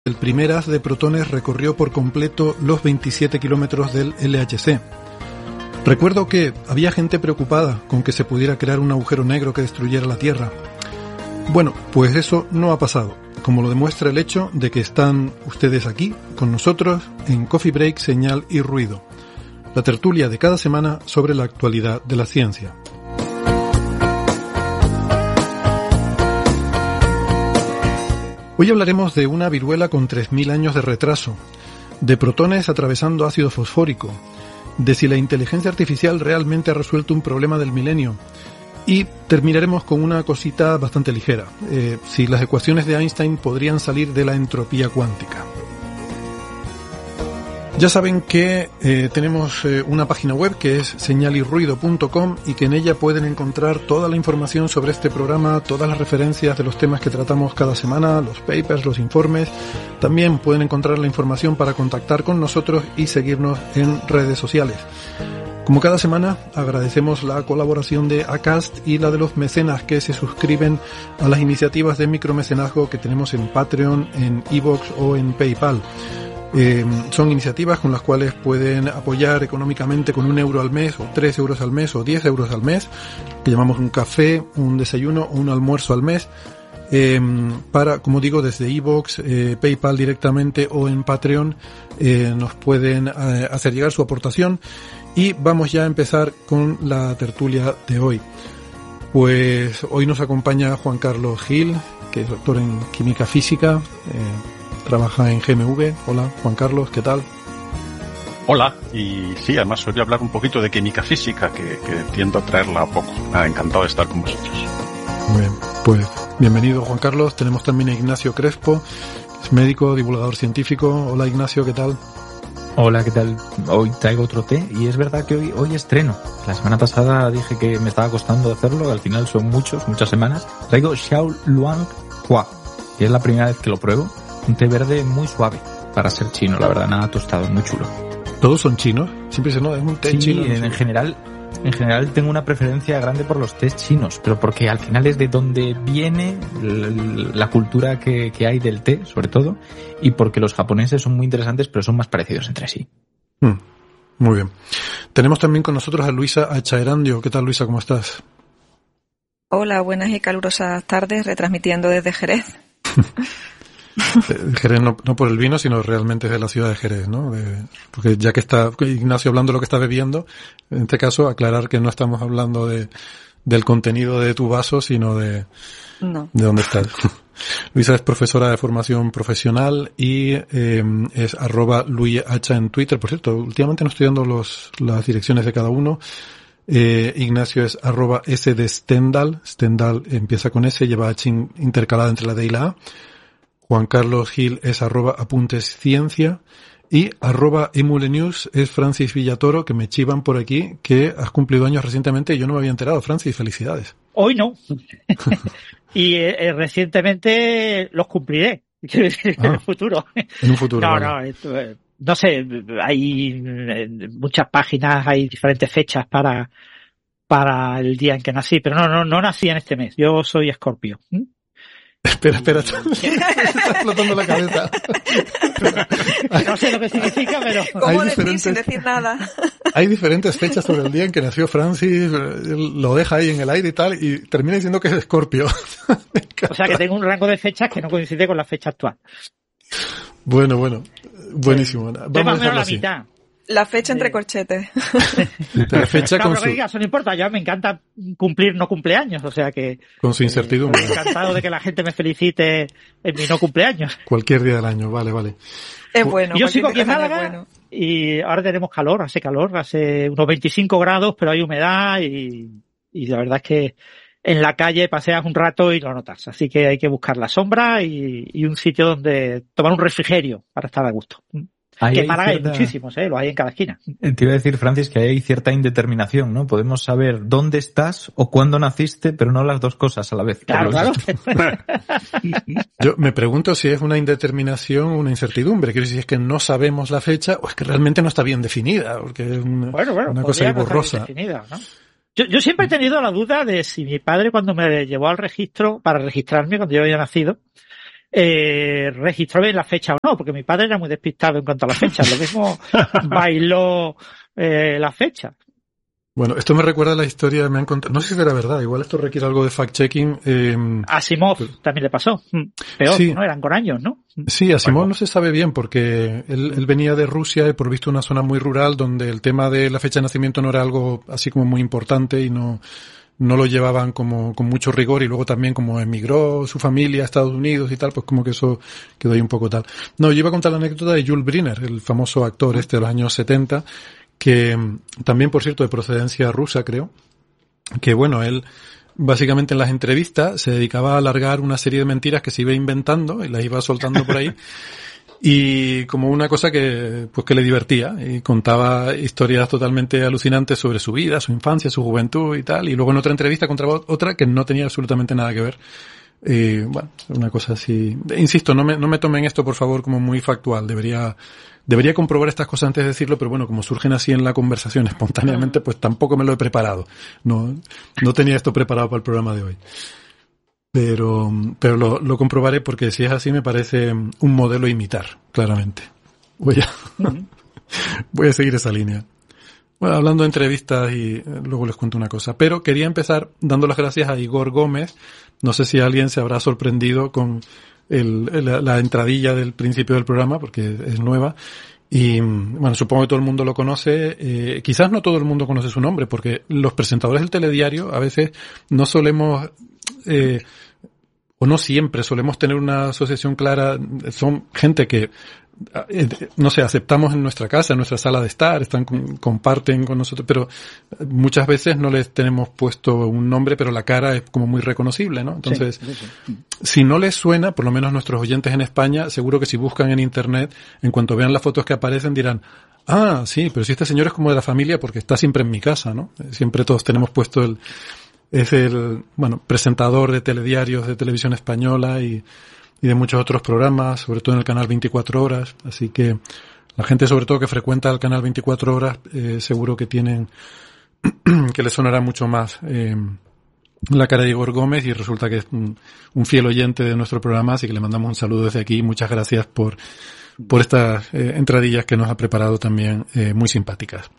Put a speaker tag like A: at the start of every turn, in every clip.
A: el primer haz de protones recorrió por completo los 27 kilómetros del LHC. Recuerdo que había gente preocupada con que se pudiera crear un agujero negro que destruyera la Tierra. Bueno, pues eso no ha pasado, como lo demuestra el hecho de que están ustedes aquí, con nosotros, en Coffee Break, Señal y Ruido, la tertulia de cada semana sobre la actualidad de la ciencia. Hoy hablaremos de una viruela con 3.000 años de retraso, de protones atravesando ácido fosfórico, de si la inteligencia artificial realmente ha resuelto un problema del milenio, y terminaremos con una cosita bastante ligera, si las ecuaciones de Einstein podrían salir de la entropía cuántica. Ya saben que tenemos una página web que es señalirruido.com y que en ella pueden encontrar toda la información sobre este programa, todas las referencias de los temas que tratamos cada semana, los papers, los informes. También pueden encontrar la información para contactar con nosotros y seguirnos en redes sociales. Como cada semana, agradecemos la colaboración de Acast y la de los mecenas que se suscriben a las iniciativas de micromecenazgo que tenemos en Patreon, en iVoox o en PayPal. Son iniciativas con las cuales pueden apoyar económicamente con €1 al mes, o 3 euros al mes, o 10 euros al mes, que llamamos un café, un desayuno o un almuerzo al mes, para, como digo, desde iVoox, PayPal directamente o en Patreon, nos pueden hacer llegar su aportación. Y vamos ya a empezar con la tertulia de hoy. Pues hoy nos acompaña Juan Carlos Gil, que es doctor en química física, trabaja en GMV. Hola, Juan Carlos, ¿qué tal?
B: Hola, y sí, además os voy a hablar un poquito de química física, que tiendo a traerla a poco. Encantado de estar con vosotros.
A: Muy bien, pues bienvenido, Juan Carlos. Tenemos también a Ignacio Crespo, es médico, divulgador científico. Hola, Ignacio, ¿qué tal?
C: Hola, ¿qué tal? Hoy traigo otro té y es verdad que hoy estreno. La semana pasada dije que me estaba costando hacerlo, al final son muchas semanas. Traigo Xiao Luang Hua, que es la primera vez que lo pruebo. Un té verde muy suave, para ser chino, la verdad, nada tostado, muy chulo.
A: ¿Todos son chinos? Siempre se no, es un té chino.
C: Sí, en general tengo una preferencia grande por los tés chinos, pero porque al final es de donde viene la cultura que hay del té, sobre todo, y porque los japoneses son muy interesantes, pero son más parecidos entre sí.
A: Muy bien. Tenemos también con nosotros a Luisa Achaerandio. ¿Qué tal, Luisa? ¿Cómo estás?
D: Hola, buenas y calurosas tardes, retransmitiendo desde Jerez.
A: Jerez no por el vino, sino realmente de la ciudad de Jerez, ¿no? Porque ya que está Ignacio hablando de lo que está bebiendo, en este caso aclarar que no estamos hablando del contenido de tu vaso, sino de dónde estás. Luisa es profesora de formación profesional y es @luihacha en Twitter. Por cierto, últimamente no estoy dando las direcciones de cada uno. Ignacio es @s de Stendhal. Stendhal empieza con S, lleva H intercalada entre la D y la A. Juan Carlos Gil es @apuntesciencia y @emulenews es Francis Villatoro, que me chivan por aquí que has cumplido años recientemente y yo no me había enterado. Francis, felicidades.
E: Hoy no. Y recientemente los cumpliré. En el futuro.
A: En un futuro.
E: No sé, hay muchas páginas, hay diferentes fechas para el día en que nací, pero no nací en este mes. Yo soy Escorpio.
A: Espera, me está explotando la cabeza.
E: No sé lo que significa, pero...
D: ¿Cómo decir sin decir nada?
A: Hay diferentes fechas sobre el día en que nació Francis, lo deja ahí en el aire y tal, y termina diciendo que es Escorpio.
E: O sea que tengo un rango de fechas que no coincide con la fecha actual.
A: Bueno, buenísimo. Vamos a dejarlo así.
E: La mitad.
D: La fecha entre corchetes.
A: La fecha
E: no, pero eso no importa, ya me encanta cumplir no cumpleaños, o sea que...
A: Con su incertidumbre.
E: Estoy encantado de que la gente me felicite en mi no cumpleaños.
A: Cualquier día del año, vale.
D: Es bueno.
E: Yo sigo aquí en Málaga y ahora tenemos calor, hace unos 25 grados, pero hay humedad y la verdad es que en la calle paseas un rato y lo notas, así que hay que buscar la sombra y un sitio donde tomar un refrigerio para estar a gusto. Que en Málaga hay muchísimos, los hay en cada esquina.
C: Te iba a decir, Francis, que hay cierta indeterminación, ¿no? Podemos saber dónde estás o cuándo naciste, pero no las dos cosas a la vez.
E: Claro.
A: Yo me pregunto si es una indeterminación o una incertidumbre. Quiero decir, si es que no sabemos la fecha o es que realmente no está bien definida, porque es una cosa ahí borrosa.
E: ¿No? Yo siempre he tenido la duda de si mi padre, cuando me llevó al registro, para registrarme cuando yo había nacido, registró bien la fecha o no, porque mi padre era muy despistado en cuanto a las fechas. Lo mismo bailó la fecha.
A: Bueno, esto me recuerda a la historia, me han contado, no sé si era verdad, igual esto requiere algo de fact-checking.
E: Asimov también le pasó. Peor, sí. ¿No? Eran con años, ¿no?
A: Sí, Asimov no se sabe bien porque él venía de Rusia y por visto una zona muy rural donde el tema de la fecha de nacimiento no era algo así como muy importante y no lo llevaban como con mucho rigor, y luego también como emigró su familia a Estados Unidos y tal, pues como que eso quedó ahí un poco tal. No, yo iba a contar la anécdota de Jules Briner, el famoso actor de los años 70, que también, por cierto, de procedencia rusa, creo, que bueno, él básicamente en las entrevistas se dedicaba a alargar una serie de mentiras que se iba inventando y las iba soltando por ahí, y como una cosa que le divertía, y contaba historias totalmente alucinantes sobre su vida, su infancia, su juventud y tal, y luego en otra entrevista contaba otra que no tenía absolutamente nada que ver. Bueno, una cosa así. Insisto, no me tomen esto, por favor, como muy factual. Debería comprobar estas cosas antes de decirlo, pero bueno, como surgen así en la conversación espontáneamente, pues tampoco me lo he preparado. No tenía esto preparado para el programa de hoy. Pero lo comprobaré, porque si es así me parece un modelo a imitar, claramente. Voy a seguir esa línea. Bueno, hablando de entrevistas y luego les cuento una cosa. Pero quería empezar dando las gracias a Igor Gómez. No sé si alguien se habrá sorprendido con la entradilla del principio del programa, porque es nueva. Y bueno, supongo que todo el mundo lo conoce. Quizás no todo el mundo conoce su nombre, porque los presentadores del telediario a veces no solemos, o no siempre solemos tener una asociación clara. Son gente que, no sé, aceptamos en nuestra casa, en nuestra sala de estar, comparten con nosotros, pero muchas veces no les tenemos puesto un nombre, pero la cara es como muy reconocible, ¿no? Entonces, sí. Si no les suena, por lo menos nuestros oyentes en España, seguro que si buscan en internet, en cuanto vean las fotos que aparecen dirán, ah, sí, pero si este señor es como de la familia porque está siempre en mi casa, ¿no? Siempre todos tenemos puesto es el presentador de telediarios de televisión española y de muchos otros programas, sobre todo en el canal 24 horas, así que la gente sobre todo que frecuenta el canal 24 horas, seguro que que les sonará mucho más la cara de Igor Gómez, y resulta que es un fiel oyente de nuestro programa, así que le mandamos un saludo desde aquí. Muchas gracias por estas entradillas que nos ha preparado también, muy simpáticas.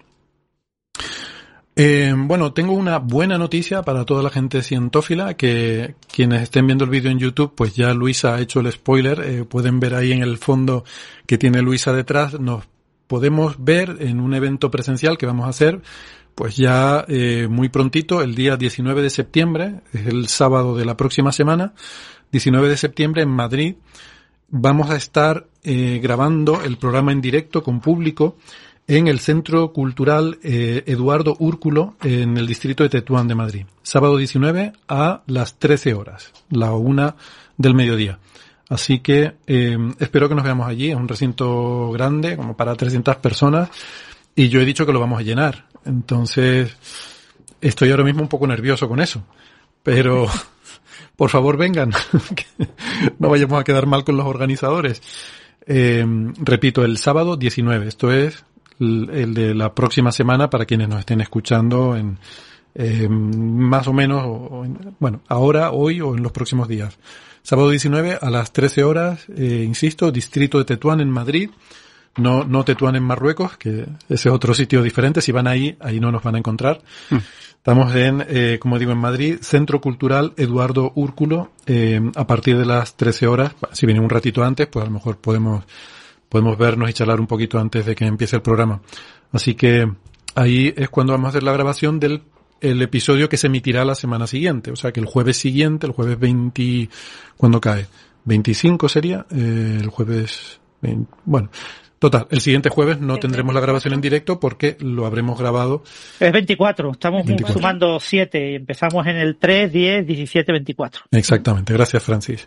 A: Bueno, tengo una buena noticia para toda la gente cientófila, que quienes estén viendo el vídeo en YouTube, pues ya Luisa ha hecho el spoiler, pueden ver ahí en el fondo que tiene Luisa detrás. Nos podemos ver en un evento presencial que vamos a hacer, pues ya muy prontito, el día 19 de septiembre, es el sábado de la próxima semana, 19 de septiembre en Madrid. Vamos a estar grabando el programa en directo con público en el Centro Cultural Eduardo Úrculo, en el distrito de Tetuán de Madrid. Sábado 19 a las 13 horas, la 1 del mediodía. Así que espero que nos veamos allí. Es un recinto grande, como para 300 personas, y yo he dicho que lo vamos a llenar. Entonces, estoy ahora mismo un poco nervioso con eso. Pero, por favor, vengan. No vayamos a quedar mal con los organizadores. Repito, el sábado 19. Esto es el de la próxima semana para quienes nos estén escuchando en más o menos, ahora, hoy o en los próximos días. Sábado 19 a las 13 horas, insisto, distrito de Tetuán en Madrid, no Tetuán en Marruecos, que ese es otro sitio diferente. Si van ahí no nos van a encontrar. Estamos como digo, en Madrid, Centro Cultural Eduardo Úrculo, a partir de las 13 horas. Si vienen un ratito antes, pues a lo mejor podemos vernos y charlar un poquito antes de que empiece el programa. Así que ahí es cuando vamos a hacer la grabación del episodio que se emitirá la semana siguiente. O sea que el jueves siguiente, el jueves 20, ¿cuándo cae? 25 sería, el jueves 20, total, el siguiente jueves no tendremos la grabación en directo porque lo habremos grabado.
E: Es 24, estamos 24. Sumando 7, empezamos en el 3, 10, 17, 24.
A: Exactamente, gracias Francis.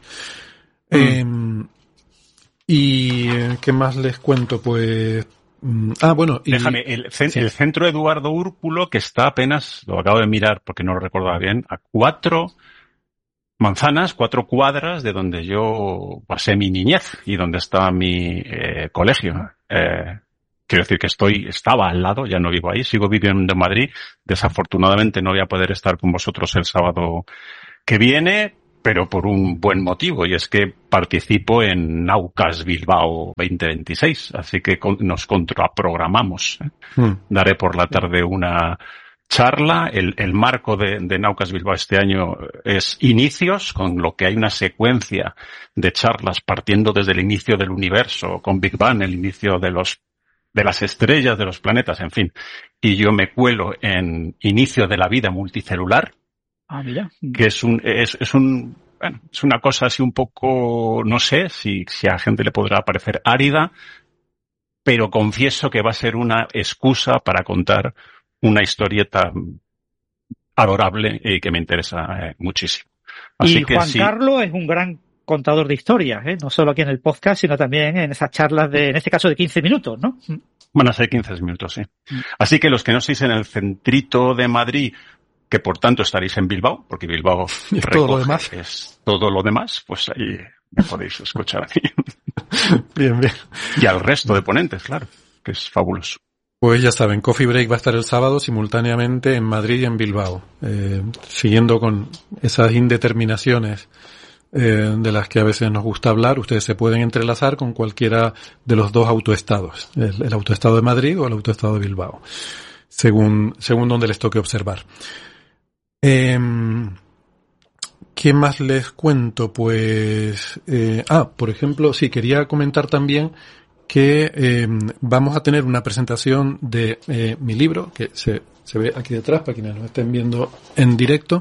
A: ¿Y qué más les cuento? Pues
B: déjame, el Centro Eduardo Úrculo, que está apenas, lo acabo de mirar porque no lo recordaba bien, a 4 manzanas, 4 cuadras de donde yo pasé mi niñez y donde estaba mi colegio. Quiero decir que estaba al lado, ya no vivo ahí, sigo viviendo en Madrid. Desafortunadamente no voy a poder estar con vosotros el sábado que viene, pero por un buen motivo, y es que participo en Naucas Bilbao 2026, así que nos contraprogramamos. Daré por la tarde una charla. El marco de Naucas Bilbao este año es inicios, con lo que hay una secuencia de charlas partiendo desde el inicio del universo, con Big Bang, el inicio de las estrellas, de los planetas, en fin. Y yo me cuelo en inicio de la vida multicelular.
E: Ah, mira.
B: Que es una cosa así un poco, no sé si a la gente le podrá parecer árida, pero confieso que va a ser una excusa para contar una historieta adorable y que me interesa muchísimo. Así
E: y
B: que
E: Juan Carlos es un gran contador de historias, no solo aquí en el podcast, sino también en esas charlas en este caso de 15 minutos, ¿no?
B: Van a ser 15 minutos, sí. Así que los que no estéis en el centrito de Madrid, que por tanto estaréis en Bilbao, porque Bilbao
A: es todo lo demás.
B: Es todo lo demás, pues ahí me podéis escuchar a mí.
A: Bien.
B: Y al resto de ponentes, claro, que es fabuloso.
A: Pues ya saben, Coffee Break va a estar el sábado simultáneamente en Madrid y en Bilbao, siguiendo con esas indeterminaciones de las que a veces nos gusta hablar. Ustedes se pueden entrelazar con cualquiera de los dos autoestados, el autoestado de Madrid o el autoestado de Bilbao, según donde les toque observar. ¿Qué más les cuento? Pues, por ejemplo, sí, quería comentar también que vamos a tener una presentación de mi libro, que se ve aquí detrás, para quienes nos estén viendo en directo.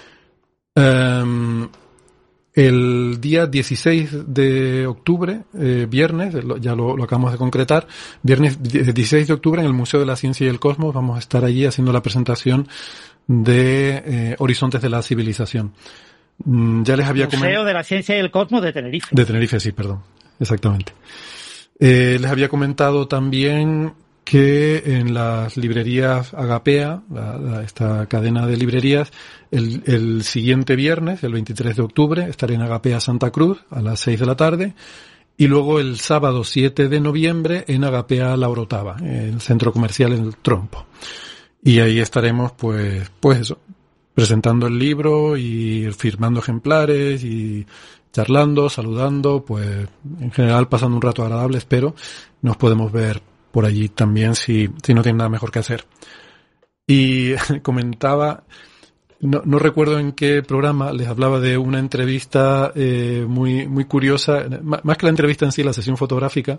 A: El día 16 de octubre, viernes, ya lo acabamos de concretar, viernes 16 de octubre en el Museo de la Ciencia y el Cosmos vamos a estar allí haciendo la presentación de Horizontes de la Civilización. Ya les había comentado.
E: Museo de la Ciencia y el Cosmos de Tenerife.
A: De Tenerife, sí, perdón. Exactamente. Les había comentado también que en las librerías Agapea, esta cadena de librerías, el siguiente viernes, el 23 de octubre, estaré en Agapea Santa Cruz a las 6 de la tarde, y luego el sábado 7 de noviembre en Agapea La Orotava, el centro comercial en el Trompo. Y ahí estaremos, pues eso, presentando el libro y firmando ejemplares y charlando, saludando, pues en general pasando un rato agradable, espero. Nos podemos ver por allí también si no tienen nada mejor que hacer. Y comentaba, no recuerdo en qué programa, les hablaba de una entrevista muy muy curiosa, más que la entrevista en sí, la sesión fotográfica.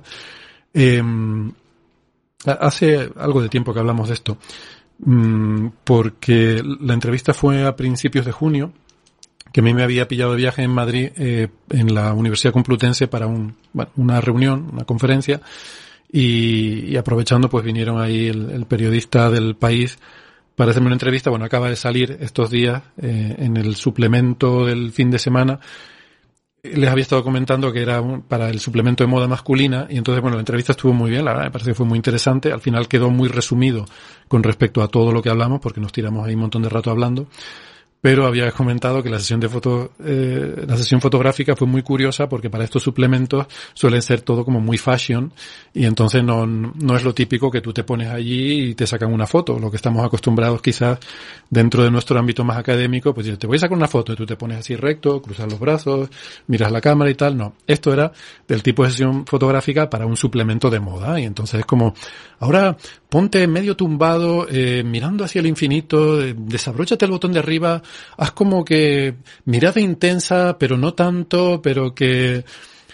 A: Hace algo de tiempo que hablamos de esto, porque la entrevista fue a principios de junio, que a mí me había pillado de viaje en Madrid, en la Universidad Complutense para una reunión, una conferencia, y aprovechando pues vinieron ahí el periodista del País para hacerme una entrevista. Bueno, acaba de salir estos días en el suplemento del fin de semana. Les había estado comentando que era para el suplemento de moda masculina, y entonces, bueno, la entrevista estuvo muy bien, la verdad, me parece que fue muy interesante. Al final quedó muy resumido con respecto a todo lo que hablamos, porque nos tiramos ahí un montón de rato hablando. Pero había comentado que la sesión fotográfica fue muy curiosa, porque para estos suplementos suelen ser todo como muy fashion, y entonces no es lo típico que tú te pones allí y te sacan una foto. Lo que estamos acostumbrados quizás dentro de nuestro ámbito más académico, pues yo te voy a sacar una foto y tú te pones así recto, cruzas los brazos, miras la cámara y tal. No, esto era del tipo de sesión fotográfica para un suplemento de moda, y entonces es como, ahora ponte medio tumbado, mirando hacia el infinito, desabróchate el botón de arriba, haz como que mirada intensa, pero no tanto, pero y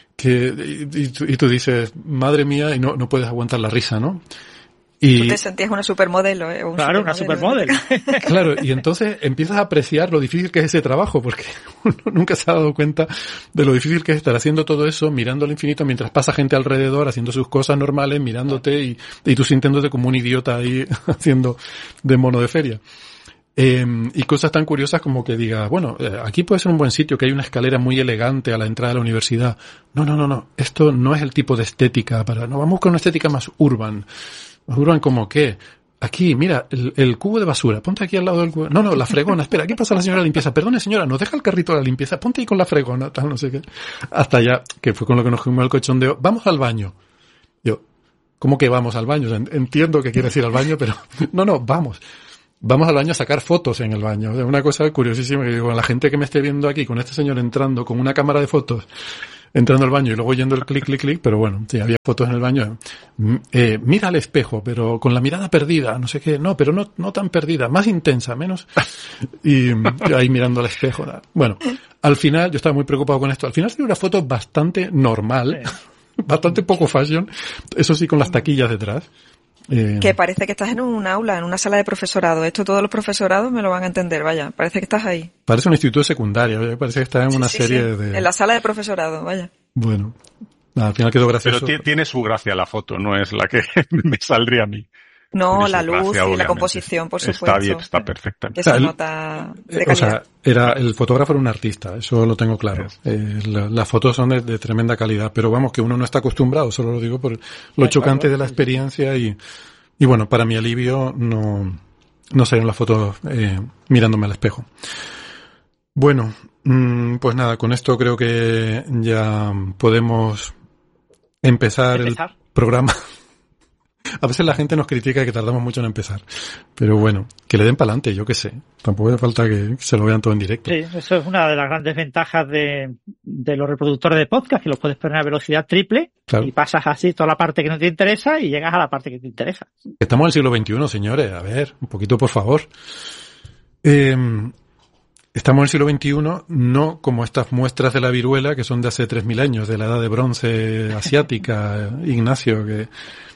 A: tú dices, madre mía, y no puedes aguantar la risa, ¿no? Y
D: tú te sentías una supermodelo,
E: claro, una supermodelo.
A: Claro, y entonces empiezas a apreciar lo difícil que es ese trabajo, porque uno nunca se ha dado cuenta de lo difícil que es estar haciendo todo eso, mirando al infinito, mientras pasa gente alrededor, haciendo sus cosas normales, mirándote y tú sintiéndote como un idiota ahí haciendo de mono de feria. Y cosas tan curiosas como que diga, bueno, aquí puede ser un buen sitio, que hay una escalera muy elegante a la entrada de la universidad. No. Esto no es el tipo de estética no, vamos con una estética más urban. Más urban como qué. Aquí, mira, el cubo de basura. Ponte aquí al lado del cubo. No, la fregona. Espera, aquí pasa la señora de limpieza. Perdone, señora, nos deja el carrito de la limpieza. Ponte ahí con la fregona, tal, no sé qué. Hasta ya, que fue con lo que nos fuimos al cochondeo. Vamos al baño. Yo, ¿cómo que vamos al baño? O sea, entiendo que quieres ir al baño, pero no, vamos. vamos al baño a sacar fotos en el baño. Es una cosa curiosísima que digo, la gente que me esté viendo aquí con este señor entrando con una cámara de fotos, entrando al baño y luego yendo el clic, pero bueno, sí, había fotos en el baño. Mira al espejo, pero con la mirada perdida, no sé qué, no, pero no tan perdida, más intensa, menos. Y ahí mirando al espejo. Bueno, al final, yo estaba muy preocupado con esto, al final tiene una foto bastante normal, bastante poco fashion, eso sí, con las taquillas detrás.
D: Que parece que estás en un aula, en una sala de profesorado. Esto todos los profesorados me lo van a entender, vaya. Parece que estás ahí.
A: Parece un instituto secundario, parece que estás en una serie de...
D: En la sala de profesorado, vaya.
A: Bueno, al final quedó gracioso.
B: Pero tiene su gracia la foto, no es la que me saldría a mí.
D: No, la luz y la composición, por supuesto.
B: Está bien, está perfecta.
D: Que se nota de calidad.
A: El fotógrafo era un artista, eso lo tengo claro. Las fotos son de tremenda calidad, pero vamos, que uno no está acostumbrado, solo lo digo por lo chocante de la experiencia y bueno, para mi alivio no salieron las fotos mirándome al espejo. Bueno, pues nada, con esto creo que ya podemos empezar el programa. A veces la gente nos critica que tardamos mucho en empezar, pero bueno, que le den para adelante, yo qué sé. Tampoco hace falta que se lo vean todo en directo.
E: Sí, eso es una de las grandes ventajas de los reproductores de podcast, que los puedes poner a velocidad triple, claro. Y pasas así toda la parte que no te interesa y llegas a la parte que te interesa.
A: Estamos en el siglo XXI, señores. A ver, un poquito, por favor. Estamos en el siglo XXI, no como estas muestras de la viruela que son de hace 3.000 años, de la edad de bronce asiática, Ignacio, que...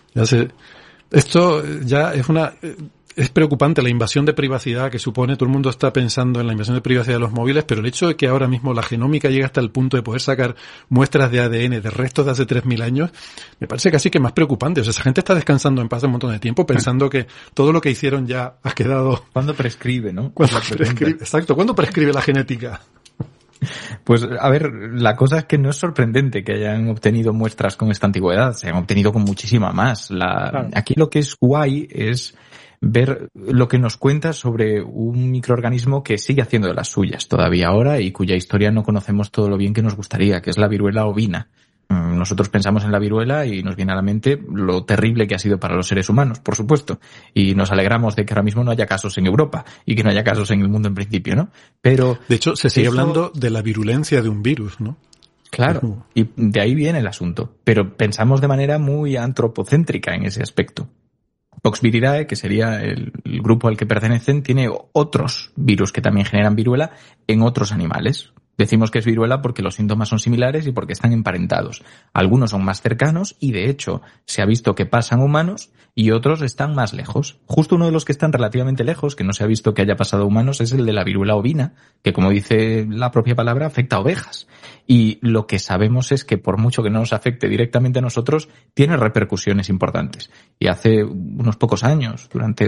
A: Esto ya es preocupante, la invasión de privacidad que supone. Todo el mundo está pensando en la invasión de privacidad de los móviles, pero el hecho de que ahora mismo la genómica llega hasta el punto de poder sacar muestras de ADN de restos de hace 3.000 años, me parece casi que más preocupante. O sea, esa gente está descansando en paz un montón de tiempo pensando que todo lo que hicieron ya ha quedado...
C: ¿Cuándo prescribe, no?
A: Exacto, ¿cuándo prescribe la genética?
C: Pues, a ver, la cosa es que no es sorprendente que hayan obtenido muestras con esta antigüedad, se han obtenido con muchísima más. Claro. Aquí lo que es guay es ver lo que nos cuenta sobre un microorganismo que sigue haciendo de las suyas todavía ahora y cuya historia no conocemos todo lo bien que nos gustaría, que es la viruela ovina. Nosotros pensamos en la viruela y nos viene a la mente lo terrible que ha sido para los seres humanos, por supuesto. Y nos alegramos de que ahora mismo no haya casos en Europa y que no haya casos en el mundo en principio, ¿no? Pero
A: de hecho, se sigue hablando de la virulencia de un virus, ¿no?
C: Claro, y de ahí viene el asunto. Pero pensamos de manera muy antropocéntrica en ese aspecto. Poxviridae, que sería el grupo al que pertenecen, tiene otros virus que también generan viruela en otros animales. Decimos que es viruela porque los síntomas son similares y porque están emparentados. Algunos son más cercanos y, de hecho, se ha visto que pasan a humanos y otros están más lejos. Justo uno de los que están relativamente lejos, que no se ha visto que haya pasado a humanos, es el de la viruela ovina, que, como dice la propia palabra, afecta a ovejas. Y lo que sabemos es que, por mucho que no nos afecte directamente a nosotros, tiene repercusiones importantes. Y hace unos pocos años, durante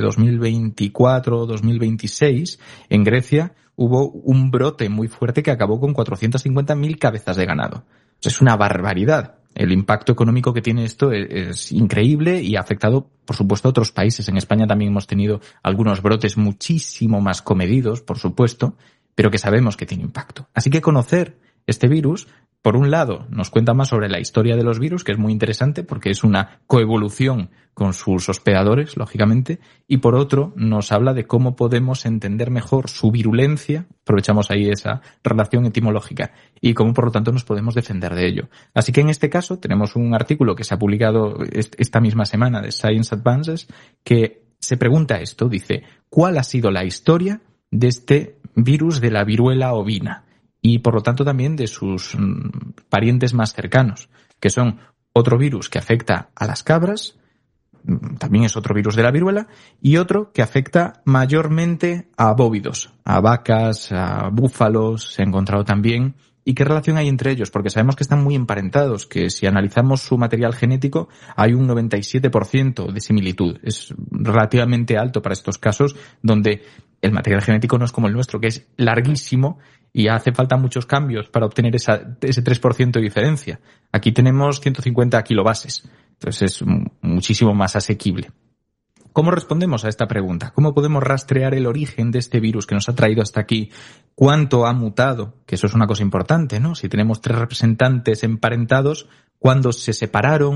C: 2024-2026, en Grecia, hubo un brote muy fuerte que acabó con 450.000 cabezas de ganado. Es una barbaridad. El impacto económico que tiene esto es increíble y ha afectado, por supuesto, a otros países. En España también hemos tenido algunos brotes muchísimo más comedidos, por supuesto, pero que sabemos que tiene impacto. Así que conocer este virus, por un lado, nos cuenta más sobre la historia de los virus, que es muy interesante porque es una coevolución con sus hospedadores, lógicamente, y por otro, nos habla de cómo podemos entender mejor su virulencia, aprovechamos ahí esa relación etimológica, y cómo, por lo tanto, nos podemos defender de ello. Así que en este caso tenemos un artículo que se ha publicado esta misma semana de Science Advances que se pregunta esto, dice, ¿cuál ha sido la historia de este virus de la viruela ovina? Y por lo tanto también de sus parientes más cercanos, que son otro virus que afecta a las cabras, también es otro virus de la viruela, y otro que afecta mayormente a bóvidos, a vacas, a búfalos, se ha encontrado también. ¿Y qué relación hay entre ellos? Porque sabemos que están muy emparentados, que si analizamos su material genético hay un 97% de similitud. Es relativamente alto para estos casos donde el material genético no es como el nuestro, que es larguísimo y hace falta muchos cambios para obtener ese 3% de diferencia. Aquí tenemos 150 kilobases, entonces es muchísimo más asequible. ¿Cómo respondemos a esta pregunta? ¿Cómo podemos rastrear el origen de este virus que nos ha traído hasta aquí? ¿Cuánto ha mutado? Que eso es una cosa importante, ¿no? Si tenemos 3 representantes emparentados, ¿cuándo se separaron?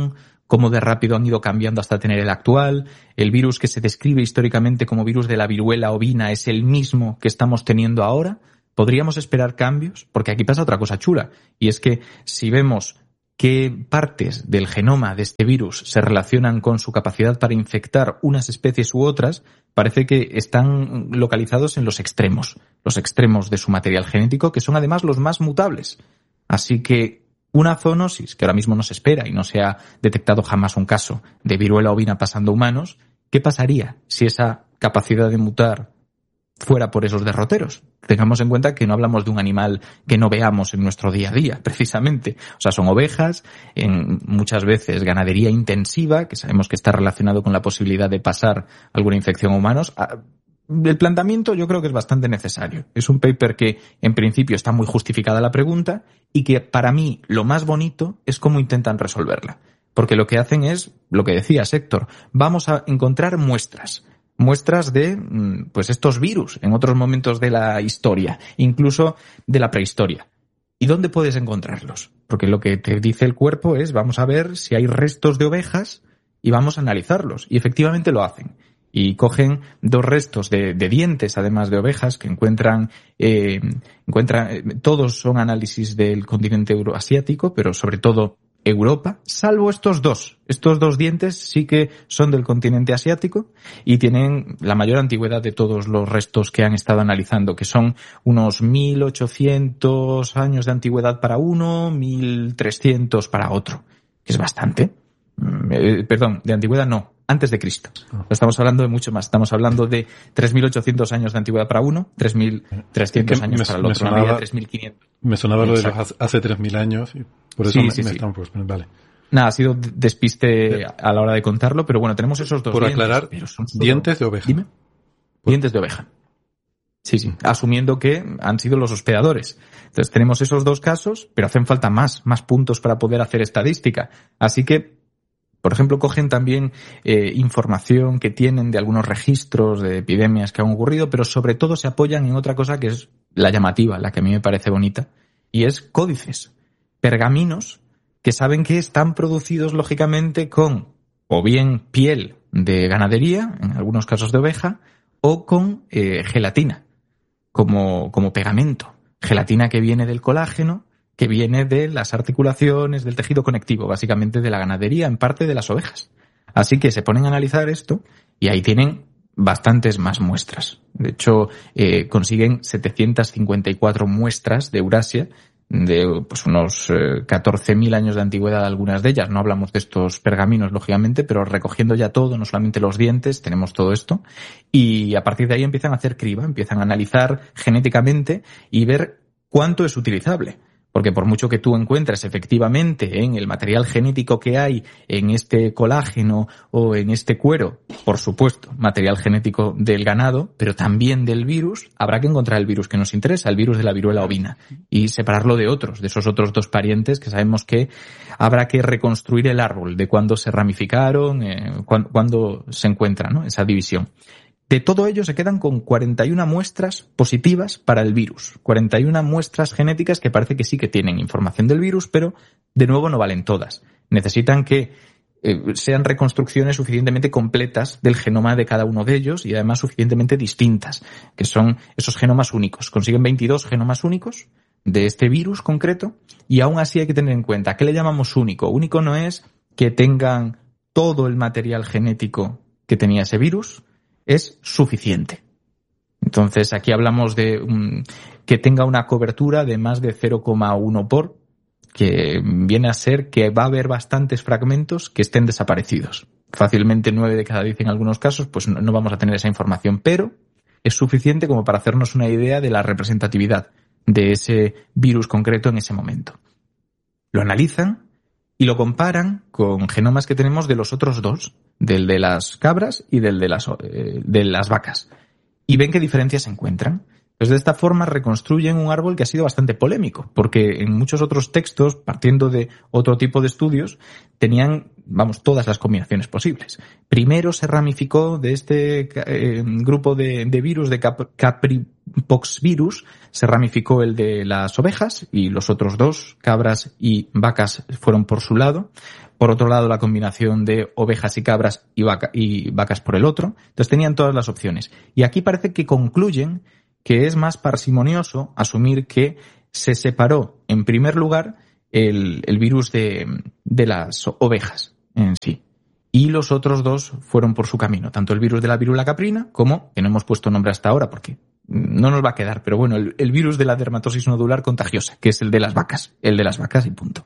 C: cómo de rápido han ido cambiando hasta tener el actual. El virus que se describe históricamente como virus de la viruela ovina es el mismo que estamos teniendo ahora. ¿Podríamos esperar cambios? Porque aquí pasa otra cosa chula, y es que si vemos qué partes del genoma de este virus se relacionan con su capacidad para infectar unas especies u otras, parece que están localizados en los extremos de su material genético, que son además los más mutables. Así que una zoonosis, que ahora mismo no se espera y no se ha detectado jamás un caso de viruela ovina pasando a humanos, ¿qué pasaría si esa capacidad de mutar fuera por esos derroteros? Tengamos en cuenta que no hablamos de un animal que no veamos en nuestro día a día, precisamente. O sea, son ovejas, muchas veces ganadería intensiva, que sabemos que está relacionado con la posibilidad de pasar alguna infección a humanos. El planteamiento yo creo que es bastante necesario. Es un paper que, en principio, está muy justificada la pregunta y que, para mí, lo más bonito es cómo intentan resolverla. Porque lo que hacen es, lo que decías, Héctor, vamos a encontrar muestras de pues estos virus en otros momentos de la historia, incluso de la prehistoria. ¿Y dónde puedes encontrarlos? Porque lo que te dice el cuerpo es, vamos a ver si hay restos de ovejas y vamos a analizarlos. Y efectivamente lo hacen. Y cogen 2 restos de dientes, además de ovejas, que encuentran todos son análisis del continente euroasiático, pero sobre todo Europa, salvo estos dos. Estos 2 dientes sí que son del continente asiático y tienen la mayor antigüedad de todos los restos que han estado analizando, que son unos 1800 años de antigüedad para uno, 1300 para otro, que es bastante. Perdón, de antigüedad no, antes de Cristo. Estamos hablando de mucho más. Estamos hablando de 3.800 años de antigüedad para uno, 3.300 años para el otro.
A: Sonaba,
C: 3.500.
A: Me sonaba lo de los hace 3.000 años, y por eso
C: sí.
A: pues, vale.
C: Nada, ha sido despiste a la hora de contarlo, pero bueno, tenemos esos 2
A: por
C: dientes.
A: Por aclarar, dientes de oveja.
C: Dime. Dientes de oveja. Sí. Asumiendo que han sido los hospedadores. Entonces tenemos esos 2 casos, pero hacen falta más puntos para poder hacer estadística. Así que, por ejemplo, cogen también información que tienen de algunos registros de epidemias que han ocurrido, pero sobre todo se apoyan en otra cosa que es la llamativa, la que a mí me parece bonita, y es códices, pergaminos que saben que están producidos lógicamente con o bien piel de ganadería, en algunos casos de oveja, o con gelatina, como pegamento. Gelatina que viene del colágeno, que viene de las articulaciones, del tejido conectivo, básicamente de la ganadería, en parte de las ovejas. Así que se ponen a analizar esto y ahí tienen bastantes más muestras. De hecho, consiguen 754 muestras de Eurasia, de pues unos 14.000 años de antigüedad algunas de ellas. No hablamos de estos pergaminos, lógicamente, pero recogiendo ya todo, no solamente los dientes, tenemos todo esto. Y a partir de ahí empiezan a hacer criba, empiezan a analizar genéticamente y ver cuánto es utilizable. Porque por mucho que tú encuentres efectivamente en el material genético que hay en este colágeno o en este cuero, por supuesto, material genético del ganado, pero también del virus, habrá que encontrar el virus que nos interesa, el virus de la viruela ovina, y separarlo de otros, de esos otros 2 parientes que sabemos que habrá que reconstruir el árbol de cuándo se ramificaron, cuándo se encuentra, ¿no?, esa división. De todo ello se quedan con 41 muestras positivas para el virus. 41 muestras genéticas que parece que sí que tienen información del virus, pero de nuevo no valen todas. Necesitan que sean reconstrucciones suficientemente completas del genoma de cada uno de ellos y además suficientemente distintas, que son esos genomas únicos. Consiguen 22 genomas únicos de este virus concreto y aún así hay que tener en cuenta, ¿qué le llamamos único? Único no es que tengan todo el material genético que tenía ese virus, es suficiente. Entonces, aquí hablamos de que tenga una cobertura de más de 0,1 por, que viene a ser que va a haber bastantes fragmentos que estén desaparecidos. Fácilmente 9 de cada 10 en algunos casos, pues no vamos a tener esa información, pero es suficiente como para hacernos una idea de la representatividad de ese virus concreto en ese momento. Lo analizan y lo comparan con genomas que tenemos de los otros 2, del de las cabras y del de las vacas. Y ven qué diferencias se encuentran. Entonces, de esta forma reconstruyen un árbol que ha sido bastante polémico, porque en muchos otros textos, partiendo de otro tipo de estudios, tenían, todas las combinaciones posibles. Primero se ramificó de este grupo de virus, de Capripoxvirus, se ramificó el de las ovejas y los otros 2, cabras y vacas, fueron por su lado. Por otro lado, la combinación de ovejas y cabras y vacas por el otro. Entonces tenían todas las opciones. Y aquí parece que concluyen que es más parsimonioso asumir que se separó, en primer lugar, el virus de las ovejas en sí. Y los otros dos fueron por su camino, tanto el virus de la viruela caprina como, que no hemos puesto nombre hasta ahora porque no nos va a quedar, pero bueno, el virus de la dermatosis nodular contagiosa, que es el de las vacas y punto.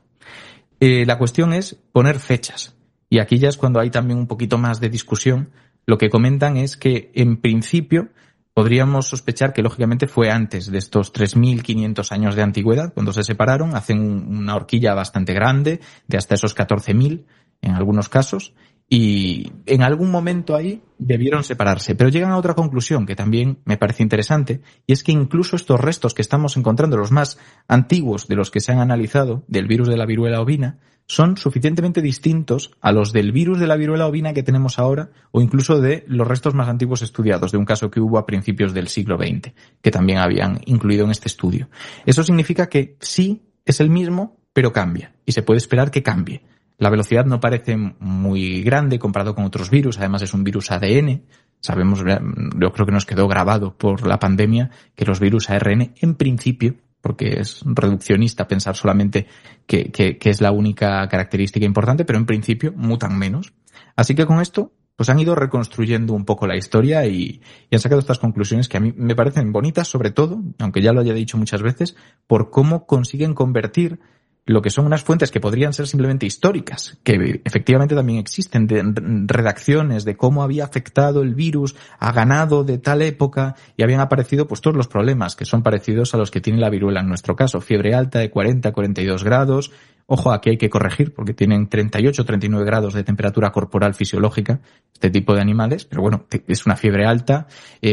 C: La cuestión es poner fechas. Y aquí ya es cuando hay también un poquito más de discusión. Lo que comentan es que, en principio, podríamos sospechar que, lógicamente, fue antes de estos 3.500 años de antigüedad, cuando se separaron, hacen una horquilla bastante grande, de hasta esos 14.000 en algunos casos, y en algún momento ahí debieron separarse. Pero llegan a otra conclusión que también me parece interesante, y es que incluso estos restos que estamos encontrando, los más antiguos de los que se han analizado del virus de la viruela ovina, son suficientemente distintos a los del virus de la viruela ovina que tenemos ahora, o incluso de los restos más antiguos estudiados, de un caso que hubo a principios del siglo XX, que también habían incluido en este estudio. Eso significa que sí es el mismo, pero cambia, y se puede esperar que cambie. La velocidad no parece muy grande comparado con otros virus, además es un virus ADN. Sabemos, yo creo que nos quedó grabado por la pandemia que los virus ARN, en principio, porque es reduccionista pensar solamente que es la única característica importante, pero en principio mutan menos. Así que con esto pues han ido reconstruyendo un poco la historia y han sacado estas conclusiones que a mí me parecen bonitas, sobre todo, aunque ya lo haya dicho muchas veces, por cómo consiguen convertir lo que son unas fuentes que podrían ser simplemente históricas, que efectivamente también existen, de redacciones de cómo había afectado el virus a ganado de tal época, y habían aparecido pues todos los problemas que son parecidos a los que tiene la viruela en nuestro caso. Fiebre alta de 40 a 42 grados. Ojo, aquí hay que corregir porque tienen 38 o 39 grados de temperatura corporal fisiológica este tipo de animales, pero bueno, es una fiebre alta,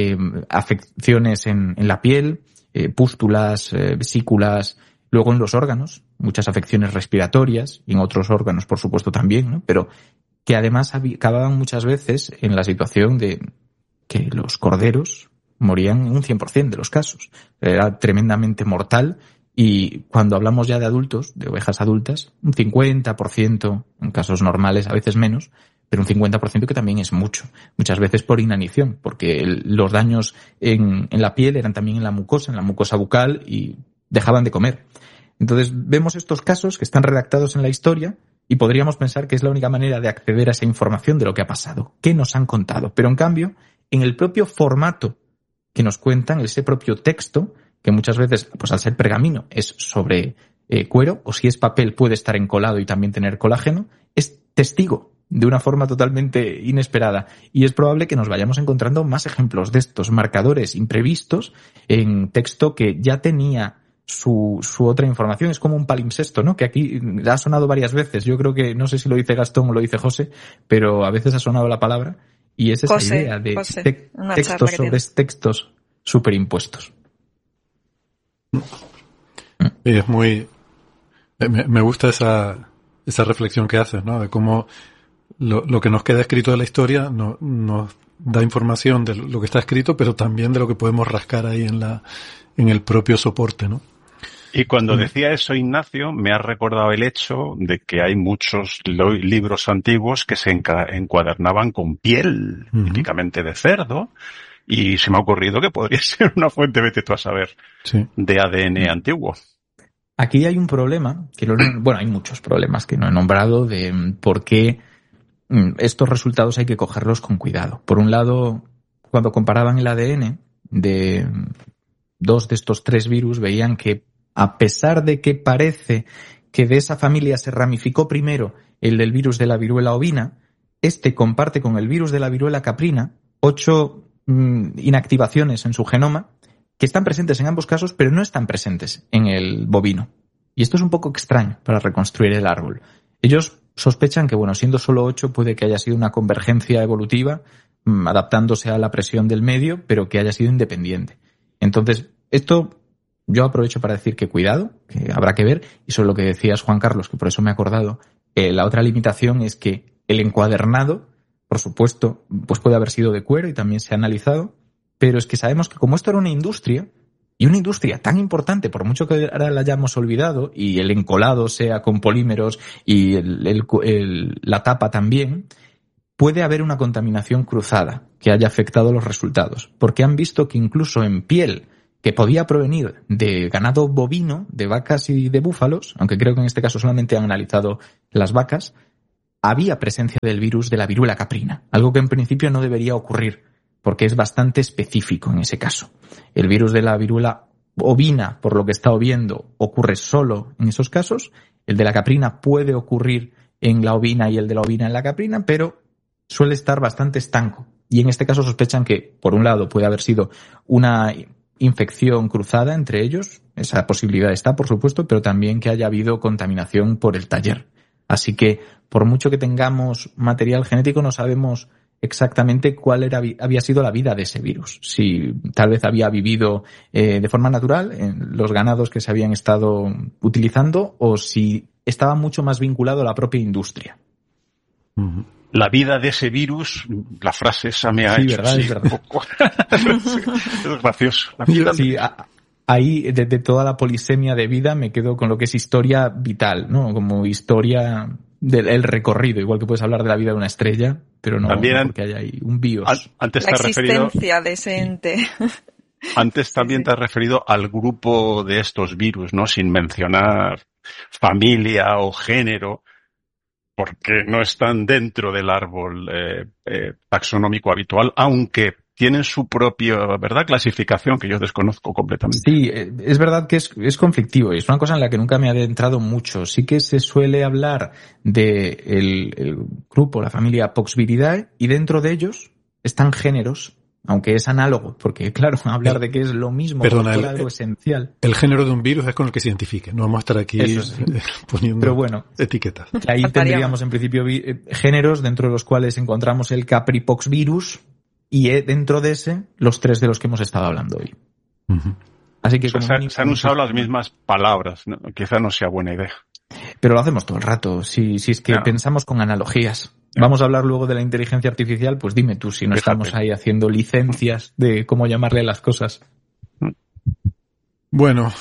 C: afecciones en la piel, pústulas, vesículas. Luego en los órganos, muchas afecciones respiratorias, y en otros órganos, por supuesto, también, ¿no? Pero que además acababan muchas veces en la situación de que los corderos morían en un 100% de los casos. Era tremendamente mortal, y cuando hablamos ya de adultos, de ovejas adultas, un 50% en casos normales, a veces menos, pero un 50% que también es mucho. Muchas veces por inanición, porque los daños en la piel eran también en la mucosa bucal, y dejaban de comer. Entonces vemos estos casos que están redactados en la historia y podríamos pensar que es la única manera de acceder a esa información de lo que ha pasado, qué nos han contado. Pero en cambio, en el propio formato que nos cuentan, ese propio texto, que muchas veces, pues al ser pergamino, es sobre cuero, o si es papel puede estar encolado y también tener colágeno, es testigo de una forma totalmente inesperada. Y es probable que nos vayamos encontrando más ejemplos de estos marcadores imprevistos en texto que ya tenía su otra información. Es como un palimpsesto, ¿no? Que aquí ha sonado varias veces. Yo creo que, no sé si lo dice Gastón o lo dice José, pero a veces ha sonado la palabra, y es esa idea de textos sobre textos superimpuestos.
A: Es muy... Me gusta esa reflexión que haces, ¿no? De cómo lo que nos queda escrito de la historia nos da información de lo que está escrito, pero también de lo que podemos rascar ahí en el propio soporte, ¿no?
B: Y cuando decía eso, Ignacio, me ha recordado el hecho de que hay muchos libros antiguos que se encuadernaban con piel, típicamente de cerdo, y se me ha ocurrido que podría ser una fuente, vete tú a saber, de ADN antiguo.
C: Aquí hay un problema, hay muchos problemas que no he nombrado de por qué estos resultados hay que cogerlos con cuidado. Por un lado, cuando comparaban el ADN de dos de estos tres virus, veían que a pesar de que parece que de esa familia se ramificó primero el del virus de la viruela ovina, este comparte con el virus de la viruela caprina 8 inactivaciones en su genoma que están presentes en ambos casos, pero no están presentes en el bovino. Y esto es un poco extraño para reconstruir el árbol. Ellos sospechan que, siendo solo 8, puede que haya sido una convergencia evolutiva, adaptándose a la presión del medio, pero que haya sido independiente. Entonces, esto yo aprovecho para decir que cuidado, que habrá que ver, y sobre lo que decías, Juan Carlos, que por eso me he acordado, la otra limitación es que el encuadernado, por supuesto, pues puede haber sido de cuero y también se ha analizado, pero es que sabemos que como esto era una industria, Y una industria tan importante, por mucho que ahora la hayamos olvidado, y el encolado sea con polímeros y la tapa también, puede haber una contaminación cruzada que haya afectado los resultados. Porque han visto que incluso en piel que podía provenir de ganado bovino, de vacas y de búfalos, aunque creo que en este caso solamente han analizado las vacas, había presencia del virus de la viruela caprina, algo que en principio no debería ocurrir, porque es bastante específico en ese caso. El virus de la viruela ovina, por lo que he estado viendo, ocurre solo en esos casos. El de la caprina puede ocurrir en la ovina y el de la ovina en la caprina, pero suele estar bastante estanco. Y en este caso sospechan que, por un lado, puede haber sido una infección cruzada entre ellos, esa posibilidad está, por supuesto, pero también que haya habido contaminación por el taller. Así que, por mucho que tengamos material genético, no sabemos exactamente cuál había sido la vida de ese virus. Si tal vez había vivido de forma natural en los ganados que se habían estado utilizando, o si estaba mucho más vinculado a la propia industria.
B: La vida de ese virus, la frase esa me ha hecho
C: ¿verdad?
B: Sí,
C: es verdad.
B: un poco. Es gracioso.
C: Sí, ahí, de toda la polisemia de vida, me quedo con lo que es historia vital, ¿no? Como historia del recorrido, igual que puedes hablar de la vida de una estrella, pero no porque haya ahí un bios.
B: Antes
D: la
B: te has
D: existencia de ese ente.
B: Antes también te has referido al grupo de estos virus, ¿no? Sin mencionar familia o género, porque no están dentro del árbol taxonómico habitual, aunque tienen su propia, ¿verdad?, clasificación que yo desconozco completamente.
C: Sí, es verdad que es conflictivo y es una cosa en la que nunca me he adentrado mucho. Sí que se suele hablar de el grupo, la familia Poxviridae, y dentro de ellos están géneros, aunque es análogo, porque claro, hablar de que es lo mismo,
A: perdona,
C: es algo esencial.
A: El género de un virus es con el que se identifique, no vamos a estar aquí poniendo
C: pero bueno,
A: etiquetas.
C: Ahí tendríamos en principio géneros dentro de los cuales encontramos el Capripox-virus, y dentro de ese, los 3 de los que hemos estado hablando hoy.
A: Uh-huh.
C: Así que
B: se han usado las mismas palabras, ¿no? Quizá no sea buena idea.
C: Pero lo hacemos todo el rato, si es que pensamos con analogías. Vamos a hablar luego de la inteligencia artificial, pues dime tú si no estamos ahí haciendo licencias de cómo llamarle las cosas.
A: Bueno,